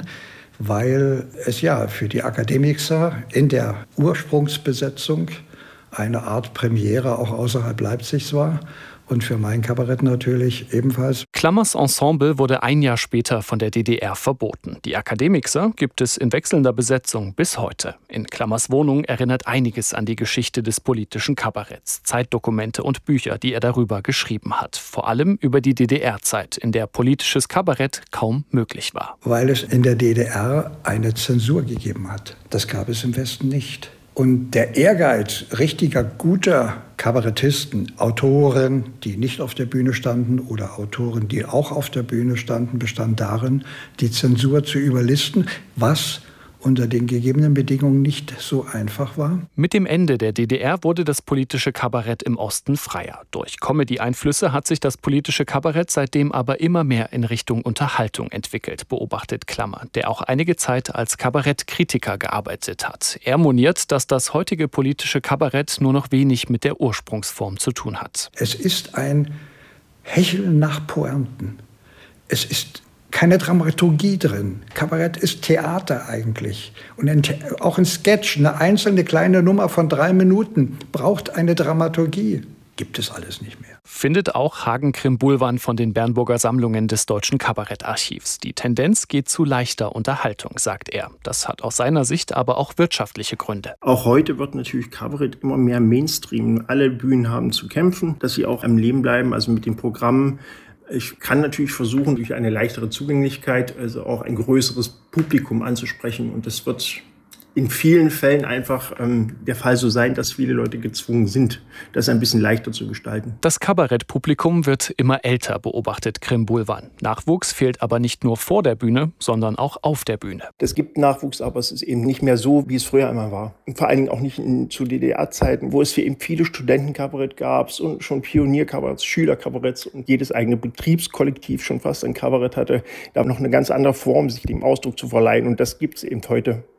weil es ja für die Akademixer in der Ursprungsbesetzung eine Art Premiere auch außerhalb Leipzigs war. Und für mein Kabarett natürlich ebenfalls. Klammers Ensemble wurde ein Jahr später von der DDR verboten. Die Akademixer gibt es in wechselnder Besetzung bis heute. In Klammers Wohnung erinnert einiges an die Geschichte des politischen Kabaretts. Zeitdokumente und Bücher, die er darüber geschrieben hat. Vor allem über die DDR-Zeit, in der politisches Kabarett kaum möglich war. Weil es in der DDR eine Zensur gegeben hat. Das gab es im Westen nicht. Und der Ehrgeiz richtiger, guter Kabarettisten, Autoren, die nicht auf der Bühne standen oder Autoren, die auch auf der Bühne standen, bestand darin, die Zensur zu überlisten, was unter den gegebenen Bedingungen nicht so einfach war. Mit dem Ende der DDR wurde das politische Kabarett im Osten freier. Durch Comedy-Einflüsse hat sich das politische Kabarett seitdem aber immer mehr in Richtung Unterhaltung entwickelt, beobachtet Klammer, der auch einige Zeit als Kabarettkritiker gearbeitet hat. Er moniert, dass das heutige politische Kabarett nur noch wenig mit der Ursprungsform zu tun hat. Es ist ein Hecheln nach Pointen. Es ist keine Dramaturgie drin. Kabarett ist Theater eigentlich. Und auch ein Sketch, eine einzelne kleine Nummer von 3 Minuten, braucht eine Dramaturgie. Gibt es alles nicht mehr. Findet auch Hagen Krimbulwan von den Bernburger Sammlungen des Deutschen Kabarettarchivs. Die Tendenz geht zu leichter Unterhaltung, sagt er. Das hat aus seiner Sicht aber auch wirtschaftliche Gründe. Auch heute wird natürlich Kabarett immer mehr Mainstream. Alle Bühnen haben zu kämpfen, dass sie auch am Leben bleiben, also mit den Programmen. Ich kann natürlich versuchen, durch eine leichtere Zugänglichkeit, also auch ein größeres Publikum anzusprechen. Und das wird in vielen Fällen einfach der Fall so sein, dass viele Leute gezwungen sind, das ein bisschen leichter zu gestalten. Das Kabarettpublikum wird immer älter, beobachtet Krimbulwan. Nachwuchs fehlt aber nicht nur vor der Bühne, sondern auch auf der Bühne. Es gibt Nachwuchs, aber es ist eben nicht mehr so, wie es früher einmal war. Und vor allen Dingen auch nicht zu DDR-Zeiten, wo es hier eben viele Studentenkabarett gab und schon Pionierkabaretts, Schülerkabaretts und jedes eigene Betriebskollektiv schon fast ein Kabarett hatte. Da noch eine ganz andere Form, sich dem Ausdruck zu verleihen. Und das gibt es eben heute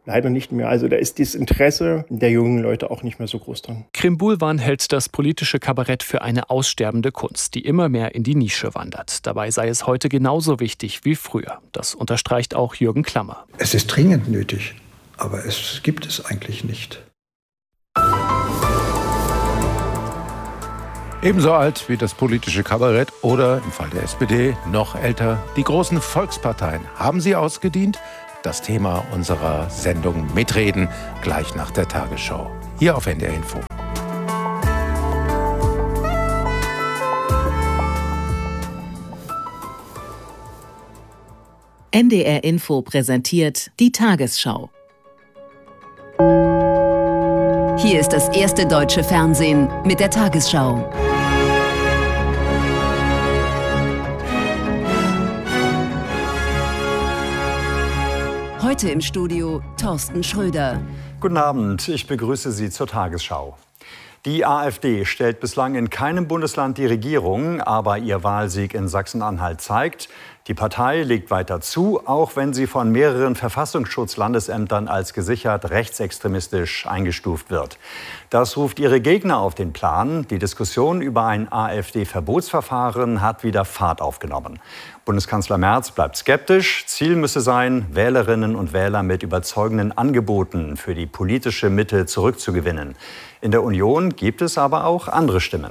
leider nicht mehr. Also da ist das Interesse der jungen Leute auch nicht mehr so groß dran. Krimbulwan hält das politische Kabarett für eine aussterbende Kunst, die immer mehr in die Nische wandert. Dabei sei es heute genauso wichtig wie früher. Das unterstreicht auch Jürgen Klammer. Es ist dringend nötig, aber es gibt es eigentlich nicht. Ebenso alt wie das politische Kabarett oder im Fall der SPD noch älter, die großen Volksparteien. Haben sie ausgedient? Das Thema unserer Sendung Mitreden gleich nach der Tagesschau. Hier auf NDR Info. NDR Info präsentiert die Tagesschau. Hier ist das erste deutsche Fernsehen mit der Tagesschau. Heute im Studio Thorsten Schröder. Guten Abend, ich begrüße Sie zur Tagesschau. Die AfD stellt bislang in keinem Bundesland die Regierung, aber ihr Wahlsieg in Sachsen-Anhalt zeigt, die Partei legt weiter zu, auch wenn sie von mehreren Verfassungsschutzlandesämtern als gesichert rechtsextremistisch eingestuft wird. Das ruft ihre Gegner auf den Plan. Die Diskussion über ein AfD-Verbotsverfahren hat wieder Fahrt aufgenommen. Bundeskanzler Merz bleibt skeptisch. Ziel müsse sein, Wählerinnen und Wähler mit überzeugenden Angeboten für die politische Mitte zurückzugewinnen. In der Union gibt es aber auch andere Stimmen.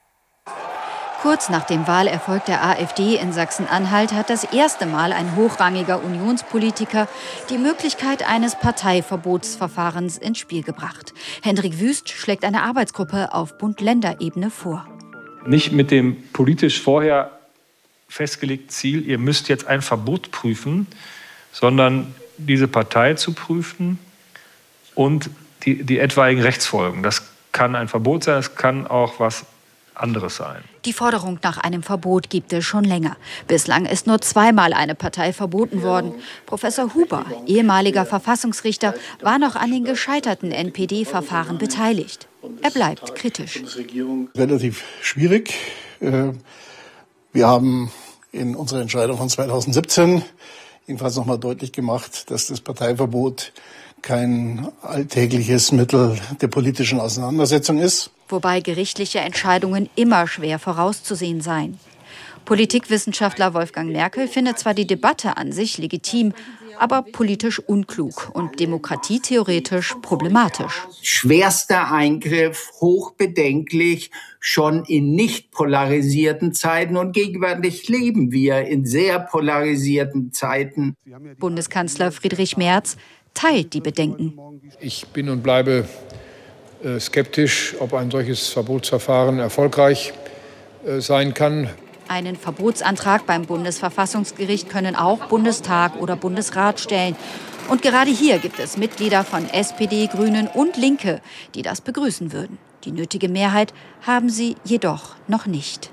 Kurz nach dem Wahlerfolg der AfD in Sachsen-Anhalt hat das erste Mal ein hochrangiger Unionspolitiker die Möglichkeit eines Parteiverbotsverfahrens ins Spiel gebracht. Hendrik Wüst schlägt eine Arbeitsgruppe auf Bund-Länder-Ebene vor. Nicht mit dem politisch vorher festgelegten Ziel, ihr müsst jetzt ein Verbot prüfen, sondern diese Partei zu prüfen und die etwaigen Rechtsfolgen. Das kann ein Verbot sein, es kann auch was anderes sein. Die Forderung nach einem Verbot gibt es schon länger. Bislang ist nur zweimal eine Partei verboten worden. Professor Huber, ehemaliger Verfassungsrichter, war noch an den gescheiterten NPD-Verfahren beteiligt. Er bleibt kritisch. Relativ schwierig. Wir haben in unserer Entscheidung von 2017 jedenfalls noch mal deutlich gemacht, dass das Parteiverbot kein alltägliches Mittel der politischen Auseinandersetzung ist. Wobei gerichtliche Entscheidungen immer schwer vorauszusehen seien. Politikwissenschaftler Wolfgang Merkel findet zwar die Debatte an sich legitim, aber politisch unklug und demokratietheoretisch problematisch. Schwerster Eingriff, hochbedenklich, schon in nicht polarisierten Zeiten. Und gegenwärtig leben wir in sehr polarisierten Zeiten. Bundeskanzler Friedrich Merz teilt die Bedenken. Ich bin und bleibe skeptisch, ob ein solches Verbotsverfahren erfolgreich sein kann. Einen Verbotsantrag beim Bundesverfassungsgericht können auch Bundestag oder Bundesrat stellen. Und gerade hier gibt es Mitglieder von SPD, Grünen und Linke, die das begrüßen würden. Die nötige Mehrheit haben sie jedoch noch nicht.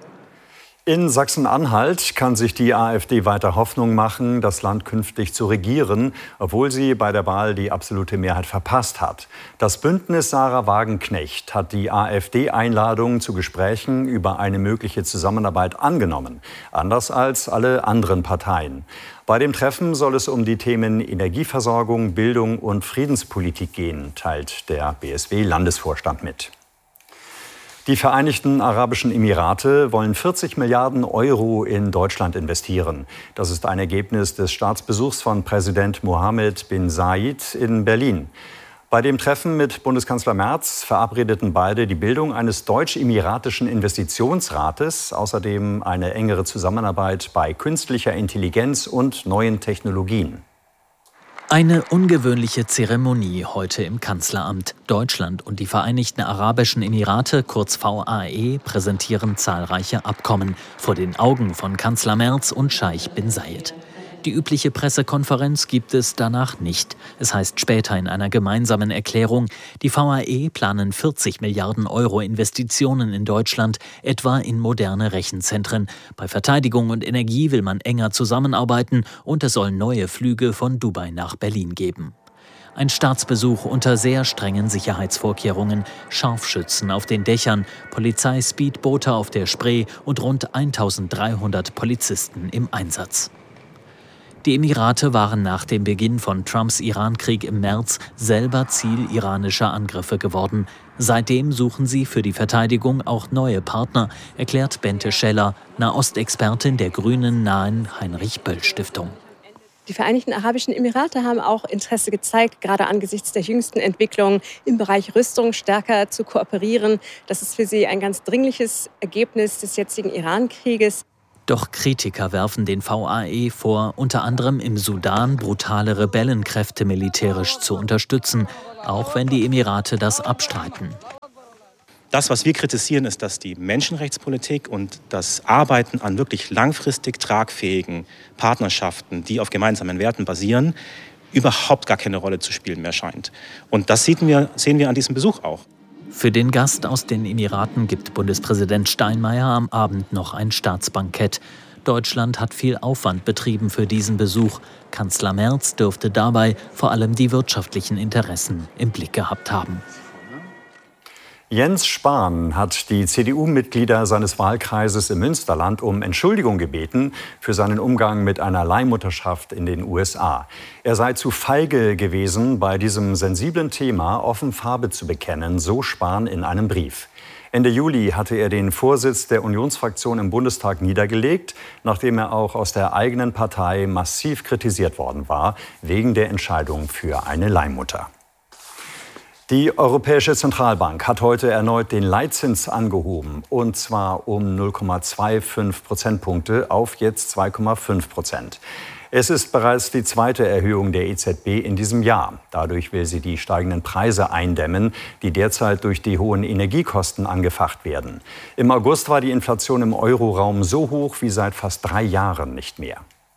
In Sachsen-Anhalt kann sich die AfD weiter Hoffnung machen, das Land künftig zu regieren, obwohl sie bei der Wahl die absolute Mehrheit verpasst hat. Das Bündnis Sarah Wagenknecht hat die AfD-Einladung zu Gesprächen über eine mögliche Zusammenarbeit angenommen, anders als alle anderen Parteien. Bei dem Treffen soll es um die Themen Energieversorgung, Bildung und Friedenspolitik gehen, teilt der BSW-Landesvorstand mit. Die Vereinigten Arabischen Emirate wollen 40 Milliarden Euro in Deutschland investieren. Das ist ein Ergebnis des Staatsbesuchs von Präsident Mohammed bin Zayed in Berlin. Bei dem Treffen mit Bundeskanzler Merz verabredeten beide die Bildung eines deutsch-emiratischen Investitionsrates, außerdem eine engere Zusammenarbeit bei künstlicher Intelligenz und neuen Technologien. Eine ungewöhnliche Zeremonie heute im Kanzleramt. Deutschland und die Vereinigten Arabischen Emirate, kurz VAE, präsentieren zahlreiche Abkommen vor den Augen von Kanzler Merz und Scheich bin Zayed. Die übliche Pressekonferenz gibt es danach nicht. Es heißt später in einer gemeinsamen Erklärung, die VAE planen 40 Milliarden Euro Investitionen in Deutschland, etwa in moderne Rechenzentren. Bei Verteidigung und Energie will man enger zusammenarbeiten und es soll neue Flüge von Dubai nach Berlin geben. Ein Staatsbesuch unter sehr strengen Sicherheitsvorkehrungen, Scharfschützen auf den Dächern, Polizeispeedboote auf der Spree und rund 1300 Polizisten im Einsatz. Die Emirate waren nach dem Beginn von Trumps Irankrieg im März selber Ziel iranischer Angriffe geworden. Seitdem suchen sie für die Verteidigung auch neue Partner, erklärt Bente Scheller, Nahostexpertin der Grünen nahen Heinrich-Böll-Stiftung. Die Vereinigten Arabischen Emirate haben auch Interesse gezeigt, gerade angesichts der jüngsten Entwicklungen im Bereich Rüstung stärker zu kooperieren. Das ist für sie ein ganz dringliches Ergebnis des jetzigen Iran-Krieges. Doch Kritiker werfen den VAE vor, unter anderem im Sudan brutale Rebellenkräfte militärisch zu unterstützen, auch wenn die Emirate das abstreiten. Das, was wir kritisieren, ist, dass die Menschenrechtspolitik und das Arbeiten an wirklich langfristig tragfähigen Partnerschaften, die auf gemeinsamen Werten basieren, überhaupt gar keine Rolle zu spielen mehr scheint. Und das sehen wir an diesem Besuch auch. Für den Gast aus den Emiraten gibt Bundespräsident Steinmeier am Abend noch ein Staatsbankett. Deutschland hat viel Aufwand betrieben für diesen Besuch. Kanzler Merz dürfte dabei vor allem die wirtschaftlichen Interessen im Blick gehabt haben. Jens Spahn hat die CDU-Mitglieder seines Wahlkreises im Münsterland um Entschuldigung gebeten für seinen Umgang mit einer Leihmutterschaft in den USA. Er sei zu feige gewesen, bei diesem sensiblen Thema offen Farbe zu bekennen, so Spahn in einem Brief. Ende Juli hatte er den Vorsitz der Unionsfraktion im Bundestag niedergelegt, nachdem er auch aus der eigenen Partei massiv kritisiert worden war, wegen der Entscheidung für eine Leihmutter. Die Europäische Zentralbank hat heute erneut den Leitzins angehoben, und zwar um 0,25 Prozentpunkte auf jetzt 2,5%. Es ist bereits die zweite Erhöhung der EZB in diesem Jahr. Dadurch will sie die steigenden Preise eindämmen, die derzeit durch die hohen Energiekosten angefacht werden. Im August war die Inflation im Euroraum so hoch wie seit fast 3 Jahren nicht mehr.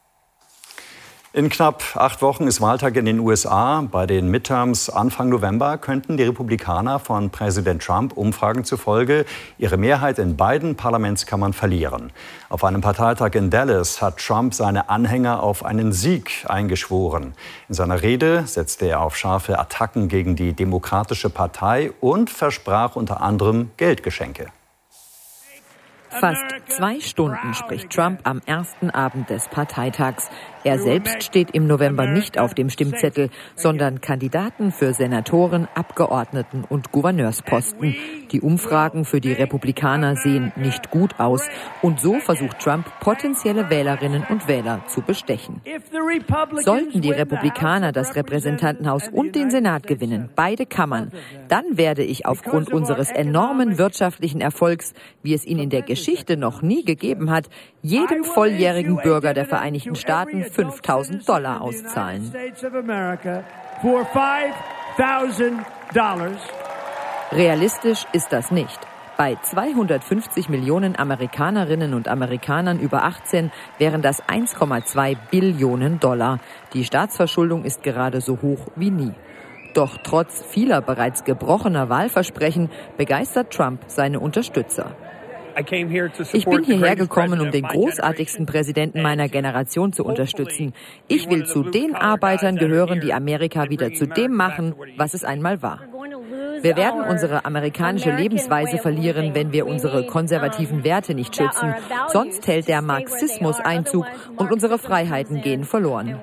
In knapp 8 Wochen ist Wahltag in den USA. Bei den Midterms Anfang November könnten die Republikaner von Präsident Trump Umfragen zufolge ihre Mehrheit in beiden Parlamentskammern verlieren. Auf einem Parteitag in Dallas hat Trump seine Anhänger auf einen Sieg eingeschworen. In seiner Rede setzte er auf scharfe Attacken gegen die Demokratische Partei und versprach unter anderem Geldgeschenke. Fast 2 Stunden spricht Trump am ersten Abend des Parteitags. Er selbst steht im November nicht auf dem Stimmzettel, sondern Kandidaten für Senatoren, Abgeordneten und Gouverneursposten. Die Umfragen für die Republikaner sehen nicht gut aus. Und so versucht Trump, potenzielle Wählerinnen und Wähler zu bestechen. Sollten die Republikaner das Repräsentantenhaus und den Senat gewinnen, beide Kammern, dann werde ich aufgrund unseres enormen wirtschaftlichen Erfolgs, wie es ihn in der Geschichte noch nie gegeben hat, jedem volljährigen Bürger der Vereinigten Staaten $5.000 auszahlen. Realistisch ist das nicht. Bei 250 Millionen Amerikanerinnen und Amerikanern über 18 wären das 1,2 Billionen $. Die Staatsverschuldung ist gerade so hoch wie nie. Doch trotz vieler bereits gebrochener Wahlversprechen begeistert Trump seine Unterstützer. Ich bin hierher gekommen, um den großartigsten Präsidenten meiner Generation zu unterstützen. Ich will zu den Arbeitern gehören, die Amerika wieder zu dem machen, was es einmal war. Wir werden unsere amerikanische Lebensweise verlieren, wenn wir unsere konservativen Werte nicht schützen. Sonst hält der Marxismus Einzug und unsere Freiheiten gehen verloren.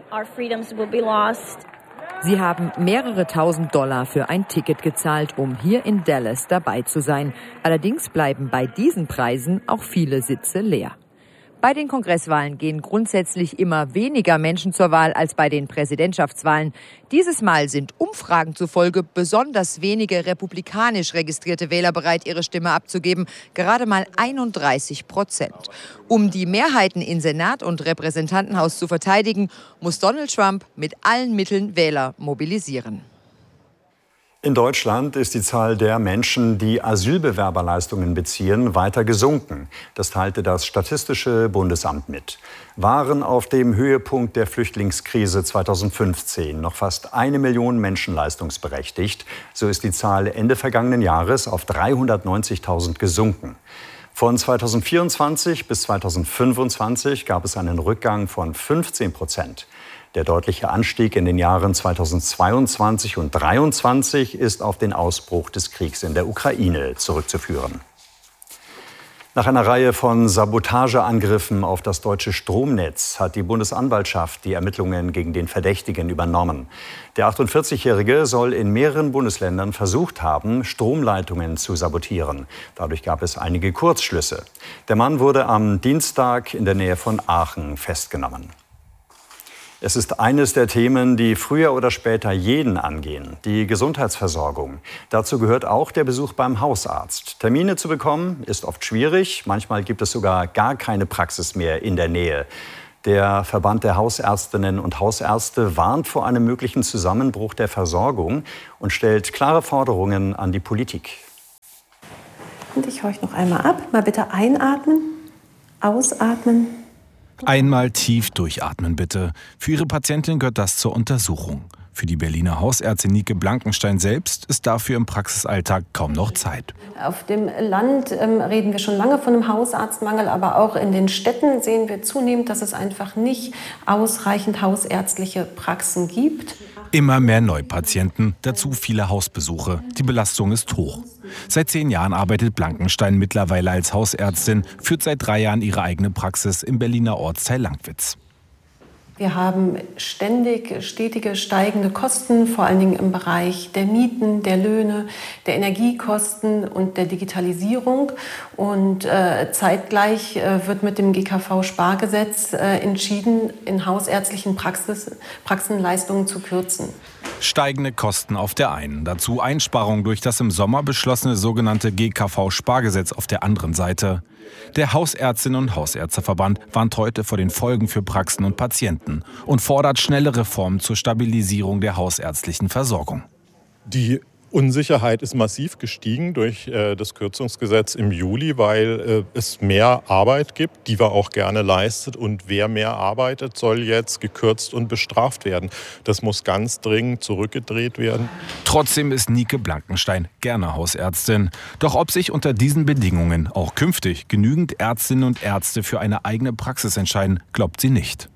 Sie haben mehrere $1.000 für ein Ticket gezahlt, um hier in Dallas dabei zu sein. Allerdings bleiben bei diesen Preisen auch viele Sitze leer. Bei den Kongresswahlen gehen grundsätzlich immer weniger Menschen zur Wahl als bei den Präsidentschaftswahlen. Dieses Mal sind Umfragen zufolge besonders wenige republikanisch registrierte Wähler bereit, ihre Stimme abzugeben, gerade mal 31%. Um die Mehrheiten in Senat und Repräsentantenhaus zu verteidigen, muss Donald Trump mit allen Mitteln Wähler mobilisieren. In Deutschland ist die Zahl der Menschen, die Asylbewerberleistungen beziehen, weiter gesunken. Das teilte das Statistische Bundesamt mit. Waren auf dem Höhepunkt der Flüchtlingskrise 2015 noch fast 1 Million Menschen leistungsberechtigt, so ist die Zahl Ende vergangenen Jahres auf 390.000 gesunken. Von 2024 bis 2025 gab es einen Rückgang von 15%. Der deutliche Anstieg in den Jahren 2022 und 2023 ist auf den Ausbruch des Kriegs in der Ukraine zurückzuführen. Nach einer Reihe von Sabotageangriffen auf das deutsche Stromnetz hat die Bundesanwaltschaft die Ermittlungen gegen den Verdächtigen übernommen. Der 48-Jährige soll in mehreren Bundesländern versucht haben, Stromleitungen zu sabotieren. Dadurch gab es einige Kurzschlüsse. Der Mann wurde am Dienstag in der Nähe von Aachen festgenommen. Es ist eines der Themen, die früher oder später jeden angehen, die Gesundheitsversorgung. Dazu gehört auch der Besuch beim Hausarzt. Termine zu bekommen ist oft schwierig, manchmal gibt es sogar gar keine Praxis mehr in der Nähe. Der Verband der Hausärztinnen und Hausärzte warnt vor einem möglichen Zusammenbruch der Versorgung und stellt klare Forderungen an die Politik. Und ich horche noch einmal ab. Mal bitte einatmen, ausatmen. Einmal tief durchatmen, bitte. Für Ihre Patientin gehört das zur Untersuchung. Für die Berliner Hausärztin Nike Blankenstein selbst ist dafür im Praxisalltag kaum noch Zeit. Auf dem Land reden wir schon lange von einem Hausarztmangel, aber auch in den Städten sehen wir zunehmend, dass es einfach nicht ausreichend hausärztliche Praxen gibt. Immer mehr Neupatienten, dazu viele Hausbesuche. Die Belastung ist hoch. Seit 10 Jahren arbeitet Blankenstein mittlerweile als Hausärztin, führt seit 3 Jahren ihre eigene Praxis im Berliner Ortsteil Langwitz. Wir haben stetige steigende Kosten, vor allen Dingen im Bereich der Mieten, der Löhne, der Energiekosten und der Digitalisierung. Und zeitgleich wird mit dem GKV-Spargesetz entschieden, in hausärztlichen Praxen Leistungen zu kürzen. Steigende Kosten auf der einen, dazu Einsparungen durch das im Sommer beschlossene sogenannte GKV-Spargesetz auf der anderen Seite. Der Hausärztinnen- und Hausärzteverband warnt heute vor den Folgen für Praxen und Patienten und fordert schnelle Reformen zur Stabilisierung der hausärztlichen Versorgung. Die Unsicherheit ist massiv gestiegen durch das Kürzungsgesetz im Juli, weil es mehr Arbeit gibt, die wir auch gerne leistet. Und wer mehr arbeitet, soll jetzt gekürzt und bestraft werden. Das muss ganz dringend zurückgedreht werden. Trotzdem ist Nike Blankenstein gerne Hausärztin. Doch ob sich unter diesen Bedingungen auch künftig genügend Ärztinnen und Ärzte für eine eigene Praxis entscheiden, glaubt sie nicht.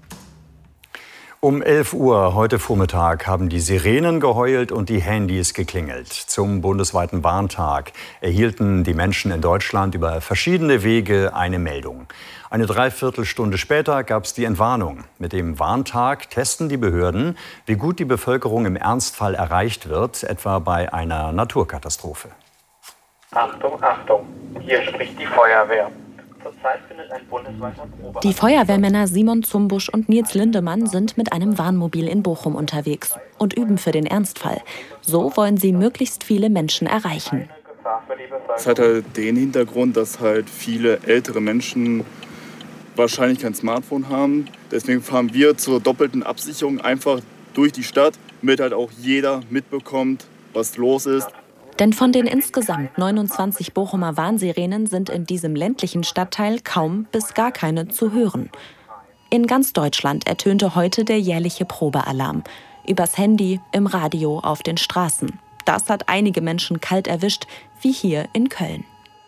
Um 11 Uhr heute Vormittag haben die Sirenen geheult und die Handys geklingelt. Zum bundesweiten Warntag erhielten die Menschen in Deutschland über verschiedene Wege eine Meldung. Eine Dreiviertelstunde später gab es die Entwarnung. Mit dem Warntag testen die Behörden, wie gut die Bevölkerung im Ernstfall erreicht wird, etwa bei einer Naturkatastrophe. Achtung, Achtung, hier spricht die Feuerwehr. Zurzeit findet ein bundesweiter Probe. Die Feuerwehrmänner Simon Zumbusch und Nils Lindemann sind mit einem Warnmobil in Bochum unterwegs und üben für den Ernstfall. So wollen sie möglichst viele Menschen erreichen. Es hat halt den Hintergrund, dass halt viele ältere Menschen wahrscheinlich kein Smartphone haben. Deswegen fahren wir zur doppelten Absicherung einfach durch die Stadt, damit halt auch jeder mitbekommt, was los ist. Denn von den insgesamt 29 Bochumer Warnsirenen sind in diesem ländlichen Stadtteil kaum bis gar keine zu hören. In ganz Deutschland ertönte heute der jährliche Probealarm. Übers Handy, im Radio, auf den Straßen. Das hat einige Menschen kalt erwischt, wie hier in Köln.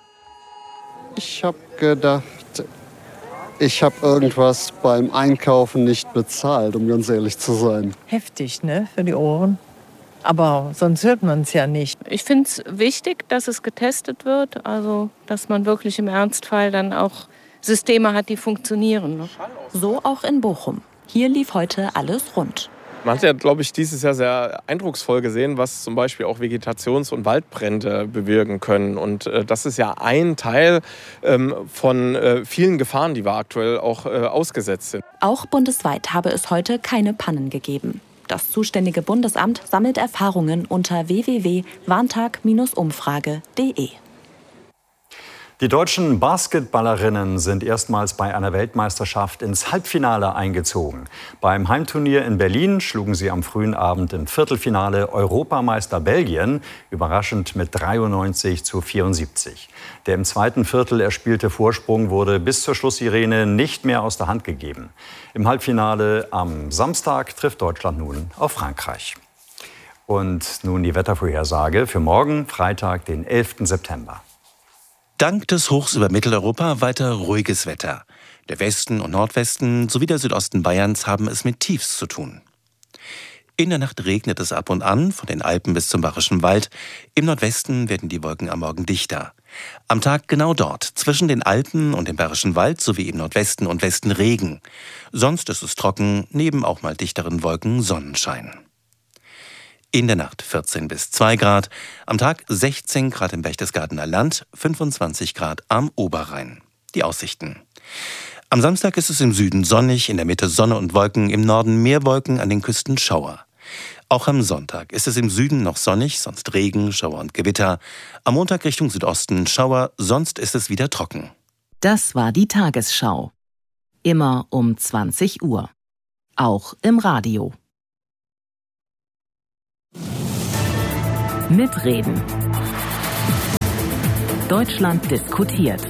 Ich habe gedacht, ich habe irgendwas beim Einkaufen nicht bezahlt, um ganz ehrlich zu sein. Heftig, ne, für die Ohren. Aber sonst hört man es ja nicht. Ich finde es wichtig, dass es getestet wird, also dass man wirklich im Ernstfall dann auch Systeme hat, die funktionieren. Ne? So auch in Bochum. Hier lief heute alles rund. Man hat ja, glaube ich, dieses Jahr sehr eindrucksvoll gesehen, was zum Beispiel auch Vegetations- und Waldbrände bewirken können. Und das ist ja ein Teil von vielen Gefahren, die wir aktuell auch ausgesetzt sind. Auch bundesweit habe es heute keine Pannen gegeben. Das zuständige Bundesamt sammelt Erfahrungen unter www.warntag-umfrage.de. Die deutschen Basketballerinnen sind erstmals bei einer Weltmeisterschaft ins Halbfinale eingezogen. Beim Heimturnier in Berlin schlugen sie am frühen Abend im Viertelfinale Europameister Belgien, überraschend mit 93:74. Der im zweiten Viertel erspielte Vorsprung wurde bis zur Schlusssirene nicht mehr aus der Hand gegeben. Im Halbfinale am Samstag trifft Deutschland nun auf Frankreich. Und nun die Wettervorhersage für morgen, Freitag, den 11. September. Dank des Hochs über Mitteleuropa weiter ruhiges Wetter. Der Westen und Nordwesten sowie der Südosten Bayerns haben es mit Tiefs zu tun. In der Nacht regnet es ab und an, von den Alpen bis zum Bayerischen Wald. Im Nordwesten werden die Wolken am Morgen dichter. Am Tag genau dort, zwischen den Alpen und dem Bayerischen Wald sowie im Nordwesten und Westen Regen. Sonst ist es trocken, neben auch mal dichteren Wolken Sonnenschein. In der Nacht 14 bis 2 Grad, am Tag 16 Grad im Berchtesgadener Land, 25 Grad am Oberrhein. Die Aussichten. Am Samstag ist es im Süden sonnig, in der Mitte Sonne und Wolken, im Norden mehr Wolken, an den Küsten Schauer. Auch am Sonntag ist es im Süden noch sonnig, sonst Regen, Schauer und Gewitter. Am Montag Richtung Südosten Schauer, sonst ist es wieder trocken. Das war die Tagesschau. Immer um 20 Uhr. Auch im Radio. Mitreden. Deutschland diskutiert.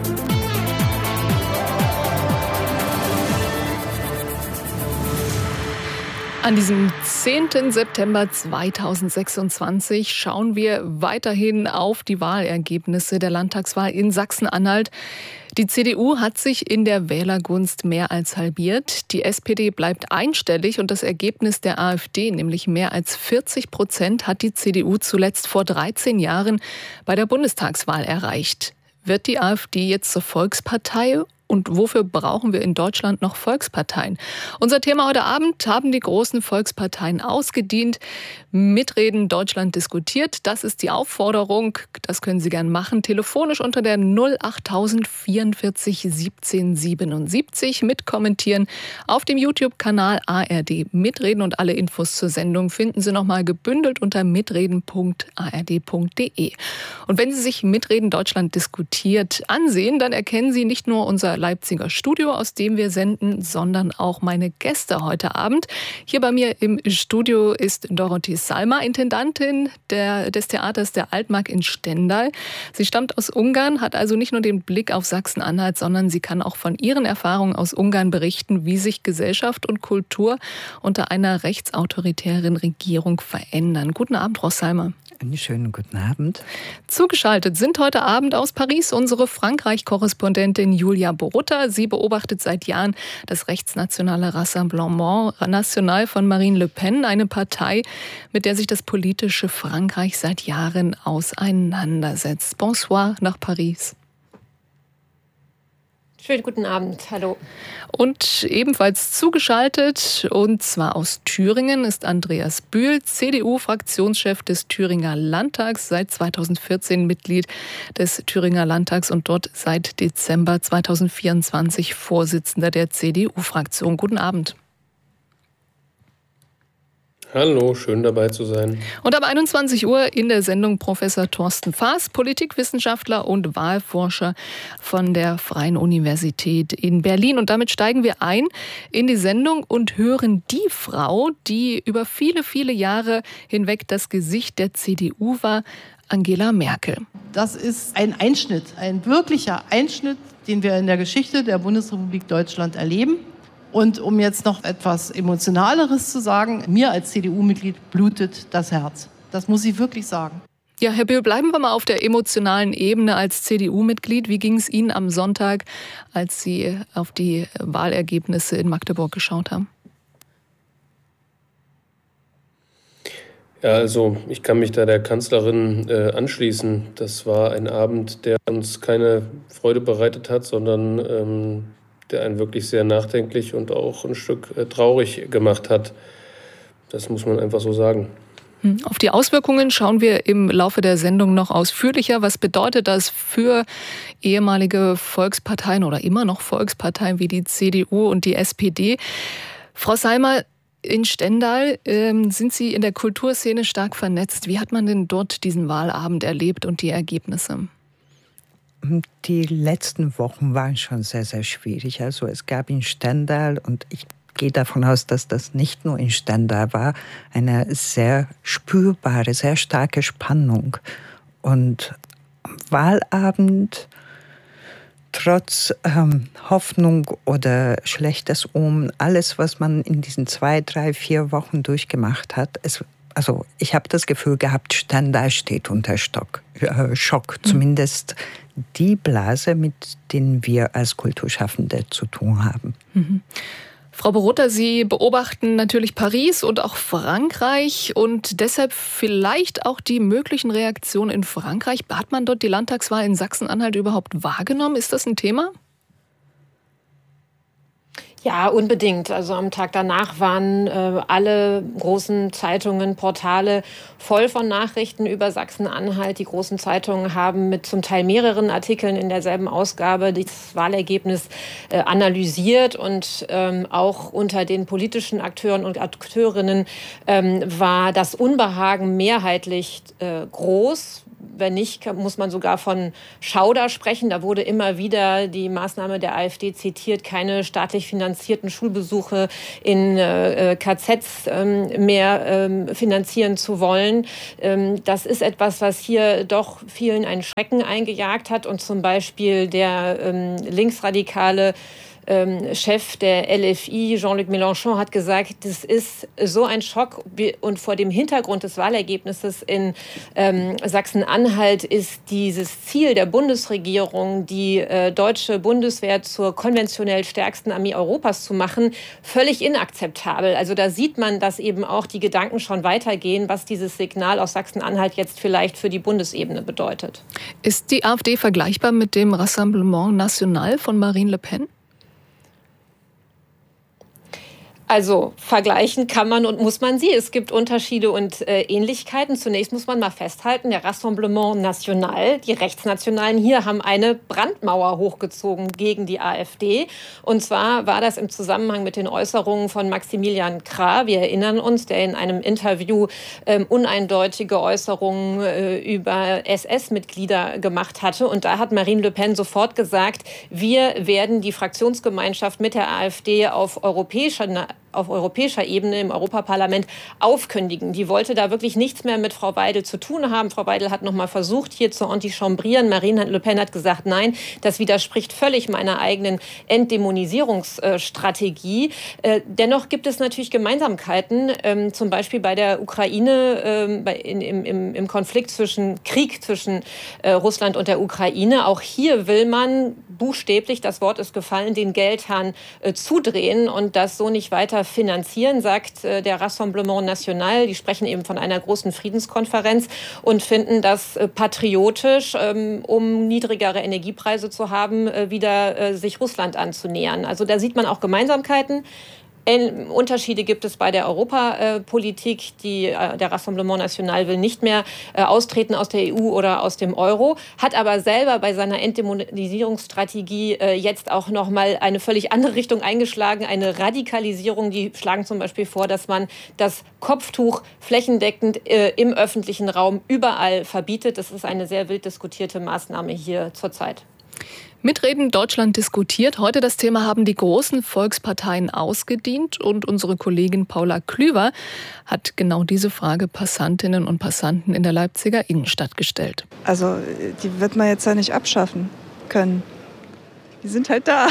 An diesem 10. September 2026 schauen wir weiterhin auf die Wahlergebnisse der Landtagswahl in Sachsen-Anhalt. Die CDU hat sich in der Wählergunst mehr als halbiert. Die SPD bleibt einstellig und das Ergebnis der AfD, nämlich mehr als 40%, hat die CDU zuletzt vor 13 Jahren bei der Bundestagswahl erreicht. Wird die AfD jetzt zur Volkspartei? Und wofür brauchen wir in Deutschland noch Volksparteien? Unser Thema heute Abend: Haben die großen Volksparteien ausgedient? Mitreden, Deutschland diskutiert. Das ist die Aufforderung. Das können Sie gern machen. Telefonisch unter der 08000 44 17 77 mitkommentieren. Auf dem YouTube-Kanal ARD Mitreden und alle Infos zur Sendung finden Sie nochmal gebündelt unter mitreden.ard.de. Und wenn Sie sich Mitreden Deutschland diskutiert ansehen, dann erkennen Sie nicht nur unser Leipziger Studio, aus dem wir senden, sondern auch meine Gäste heute Abend. Hier bei mir im Studio ist Dorothee Salma, Intendantin des Theaters der Altmark in Stendal. Sie stammt aus Ungarn, hat also nicht nur den Blick auf Sachsen-Anhalt, sondern sie kann auch von ihren Erfahrungen aus Ungarn berichten, wie sich Gesellschaft und Kultur unter einer rechtsautoritären Regierung verändern. Guten Abend, Frau Salma. Einen schönen guten Abend. Zugeschaltet sind heute Abend aus Paris unsere Frankreich-Korrespondentin Julia Borutta. Sie beobachtet seit Jahren das rechtsnationale Rassemblement National von Marine Le Pen, eine Partei, mit der sich das politische Frankreich seit Jahren auseinandersetzt. Bonsoir nach Paris. Schönen guten Abend, hallo. Und ebenfalls zugeschaltet, und zwar aus Thüringen, ist Andreas Bühl, CDU-Fraktionschef des Thüringer Landtags, seit 2014 Mitglied des Thüringer Landtags und dort seit Dezember 2024 Vorsitzender der CDU-Fraktion. Guten Abend. Hallo, schön dabei zu sein. Und ab 21 Uhr in der Sendung Professor Thorsten Faas, Politikwissenschaftler und Wahlforscher von der Freien Universität in Berlin. Und damit steigen wir ein in die Sendung und hören die Frau, die über viele, viele Jahre hinweg das Gesicht der CDU war, Angela Merkel. Das ist ein Einschnitt, ein wirklicher Einschnitt, den wir in der Geschichte der Bundesrepublik Deutschland erleben. Und um jetzt noch etwas Emotionaleres zu sagen, mir als CDU-Mitglied blutet das Herz. Das muss ich wirklich sagen. Ja, Herr Bühl, bleiben wir mal auf der emotionalen Ebene als CDU-Mitglied. Wie ging es Ihnen am Sonntag, als Sie auf die Wahlergebnisse in Magdeburg geschaut haben? Ja, also ich kann mich da der Kanzlerin anschließen. Das war ein Abend, der uns keine Freude bereitet hat, sondern der einen wirklich sehr nachdenklich und auch ein Stück traurig gemacht hat. Das muss man einfach so sagen. Auf die Auswirkungen schauen wir im Laufe der Sendung noch ausführlicher. Was bedeutet das für ehemalige Volksparteien oder immer noch Volksparteien wie die CDU und die SPD? Frau Salma, in Stendal sind Sie in der Kulturszene stark vernetzt. Wie hat man denn dort diesen Wahlabend erlebt und die Ergebnisse? Die letzten Wochen waren schon sehr, sehr schwierig. Also es gab in Stendal, und ich gehe davon aus, dass das nicht nur in Stendal war, eine sehr spürbare, sehr starke Spannung. Und am Wahlabend, trotz Hoffnung oder schlechtes Omen, alles, was man in diesen 2, 3, 4 Wochen durchgemacht hat, also ich habe das Gefühl gehabt, Stendal steht unter Schock. Zumindest die Blase, mit denen wir als Kulturschaffende zu tun haben. Frau Borutta, Sie beobachten natürlich Paris und auch Frankreich und deshalb vielleicht auch die möglichen Reaktionen in Frankreich. Hat man dort die Landtagswahl in Sachsen-Anhalt überhaupt wahrgenommen? Ist das ein Thema? Ja, unbedingt. Also am Tag danach waren alle großen Zeitungen, Portale voll von Nachrichten über Sachsen-Anhalt. Die großen Zeitungen haben mit zum Teil mehreren Artikeln in derselben Ausgabe das Wahlergebnis analysiert. Und auch unter den politischen Akteuren und Akteurinnen war das Unbehagen mehrheitlich groß. Wenn nicht, muss man sogar von Schauder sprechen. Da wurde immer wieder die Maßnahme der AfD zitiert, keine staatlich finanzierten Schulbesuche in KZs mehr finanzieren zu wollen. Das ist etwas, was hier doch vielen einen Schrecken eingejagt hat. Und zum Beispiel der linksradikale Chef der LFI, Jean-Luc Mélenchon, hat gesagt, das ist so ein Schock. Und vor dem Hintergrund des Wahlergebnisses in Sachsen-Anhalt ist dieses Ziel der Bundesregierung, die deutsche Bundeswehr zur konventionell stärksten Armee Europas zu machen, völlig inakzeptabel. Also da sieht man, dass eben auch die Gedanken schon weitergehen, was dieses Signal aus Sachsen-Anhalt jetzt vielleicht für die Bundesebene bedeutet. Ist die AfD vergleichbar mit dem Rassemblement National von Marine Le Pen? Also vergleichen kann man und muss man sie. Es gibt Unterschiede und Ähnlichkeiten. Zunächst muss man mal festhalten, der Rassemblement National, die Rechtsnationalen hier, haben eine Brandmauer hochgezogen gegen die AfD. Und zwar war das im Zusammenhang mit den Äußerungen von Maximilian Krah. Wir erinnern uns, der in einem Interview uneindeutige Äußerungen über SS-Mitglieder gemacht hatte. Und da hat Marine Le Pen sofort gesagt, wir werden die Fraktionsgemeinschaft mit der AfD auf europäischer Ebene im Europaparlament aufkündigen. Die wollte da wirklich nichts mehr mit Frau Weidel zu tun haben. Frau Weidel hat noch mal versucht, hier zu entichambrieren. Marine Le Pen hat gesagt, nein, das widerspricht völlig meiner eigenen Entdämonisierungsstrategie. Dennoch gibt es natürlich Gemeinsamkeiten, zum Beispiel bei der Ukraine, im Konflikt Krieg zwischen Russland und der Ukraine. Auch hier will man buchstäblich, das Wort ist gefallen, den Geldhahn zudrehen und das so nicht weiter finanzieren, sagt der Rassemblement National. Die sprechen eben von einer großen Friedenskonferenz und finden das patriotisch, um niedrigere Energiepreise zu haben, wieder sich Russland anzunähern. Also da sieht man auch Gemeinsamkeiten. Unterschiede gibt es bei der Europapolitik. Der Rassemblement National will nicht mehr austreten aus der EU oder aus dem Euro, hat aber selber bei seiner Entdämonisierungsstrategie jetzt auch noch mal eine völlig andere Richtung eingeschlagen, eine Radikalisierung. Die schlagen zum Beispiel vor, dass man das Kopftuch flächendeckend im öffentlichen Raum überall verbietet. Das ist eine sehr wild diskutierte Maßnahme hier zurzeit. Mitreden Deutschland diskutiert. Heute das Thema, haben die großen Volksparteien ausgedient? Und unsere Kollegin Paula Klüver hat genau diese Frage Passantinnen und Passanten in der Leipziger Innenstadt gestellt. Also die wird man jetzt ja nicht abschaffen können. Die sind halt da.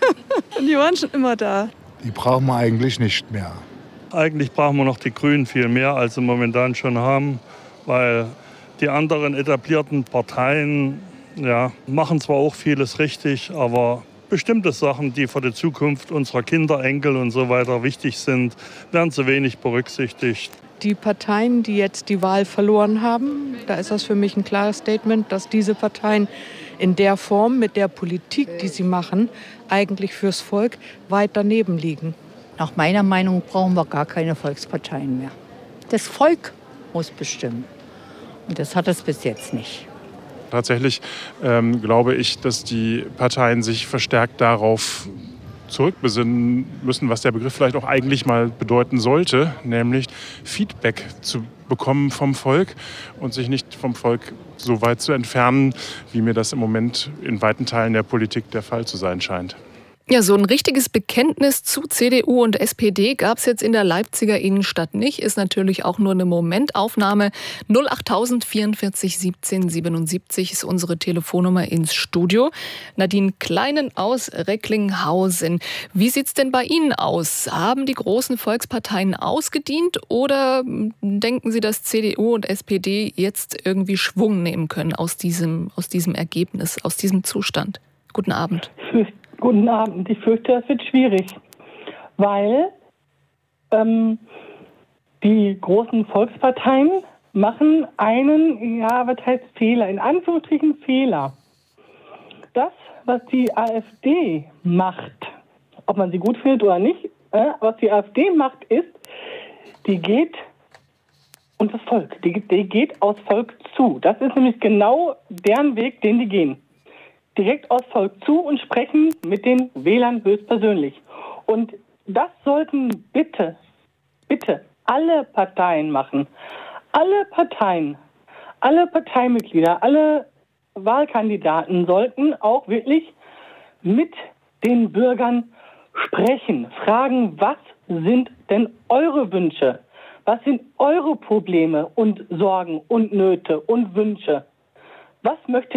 Und die waren schon immer da. Die brauchen wir eigentlich nicht mehr. Eigentlich brauchen wir noch die Grünen viel mehr, als sie momentan schon haben. Weil die anderen etablierten Parteien machen zwar auch vieles richtig, aber bestimmte Sachen, die für die Zukunft unserer Kinder, Enkel und so weiter wichtig sind, werden zu wenig berücksichtigt. Die Parteien, die jetzt die Wahl verloren haben, da ist das für mich ein klares Statement, dass diese Parteien in der Form, mit der Politik, die sie machen, eigentlich fürs Volk weit daneben liegen. Nach meiner Meinung brauchen wir gar keine Volksparteien mehr. Das Volk muss bestimmen. Und das hat es bis jetzt nicht. Tatsächlich glaube ich, dass die Parteien sich verstärkt darauf zurückbesinnen müssen, was der Begriff vielleicht auch eigentlich mal bedeuten sollte, nämlich Feedback zu bekommen vom Volk und sich nicht vom Volk so weit zu entfernen, wie mir das im Moment in weiten Teilen der Politik der Fall zu sein scheint. Ja, so ein richtiges Bekenntnis zu CDU und SPD gab es jetzt in der Leipziger Innenstadt nicht. Ist natürlich auch nur eine Momentaufnahme. 08000 44 17 77 ist unsere Telefonnummer ins Studio. Nadine Kleinen aus Recklinghausen. Wie sieht's denn bei Ihnen aus? Haben die großen Volksparteien ausgedient oder denken Sie, dass CDU und SPD jetzt irgendwie Schwung nehmen können aus diesem Ergebnis, aus diesem Zustand? Guten Abend. Guten Abend. Ich fürchte, das wird schwierig. weil die großen Volksparteien machen einen, was heißt Fehler, in Anführungsstrichen Fehler. Das, was die AfD macht, ob man sie gut findet oder nicht, was die AfD macht, ist, die geht unter das Volk. Die geht aufs Volk zu. Das ist nämlich genau deren Weg, den die gehen. Direkt aufs Volk zu und sprechen mit den Wählern höchstpersönlich. Und das sollten bitte alle Parteien machen. Alle Parteien, alle Parteimitglieder, alle Wahlkandidaten sollten auch wirklich mit den Bürgern sprechen, fragen, was sind denn eure Wünsche? Was sind eure Probleme und Sorgen und Nöte und Wünsche? Was möchte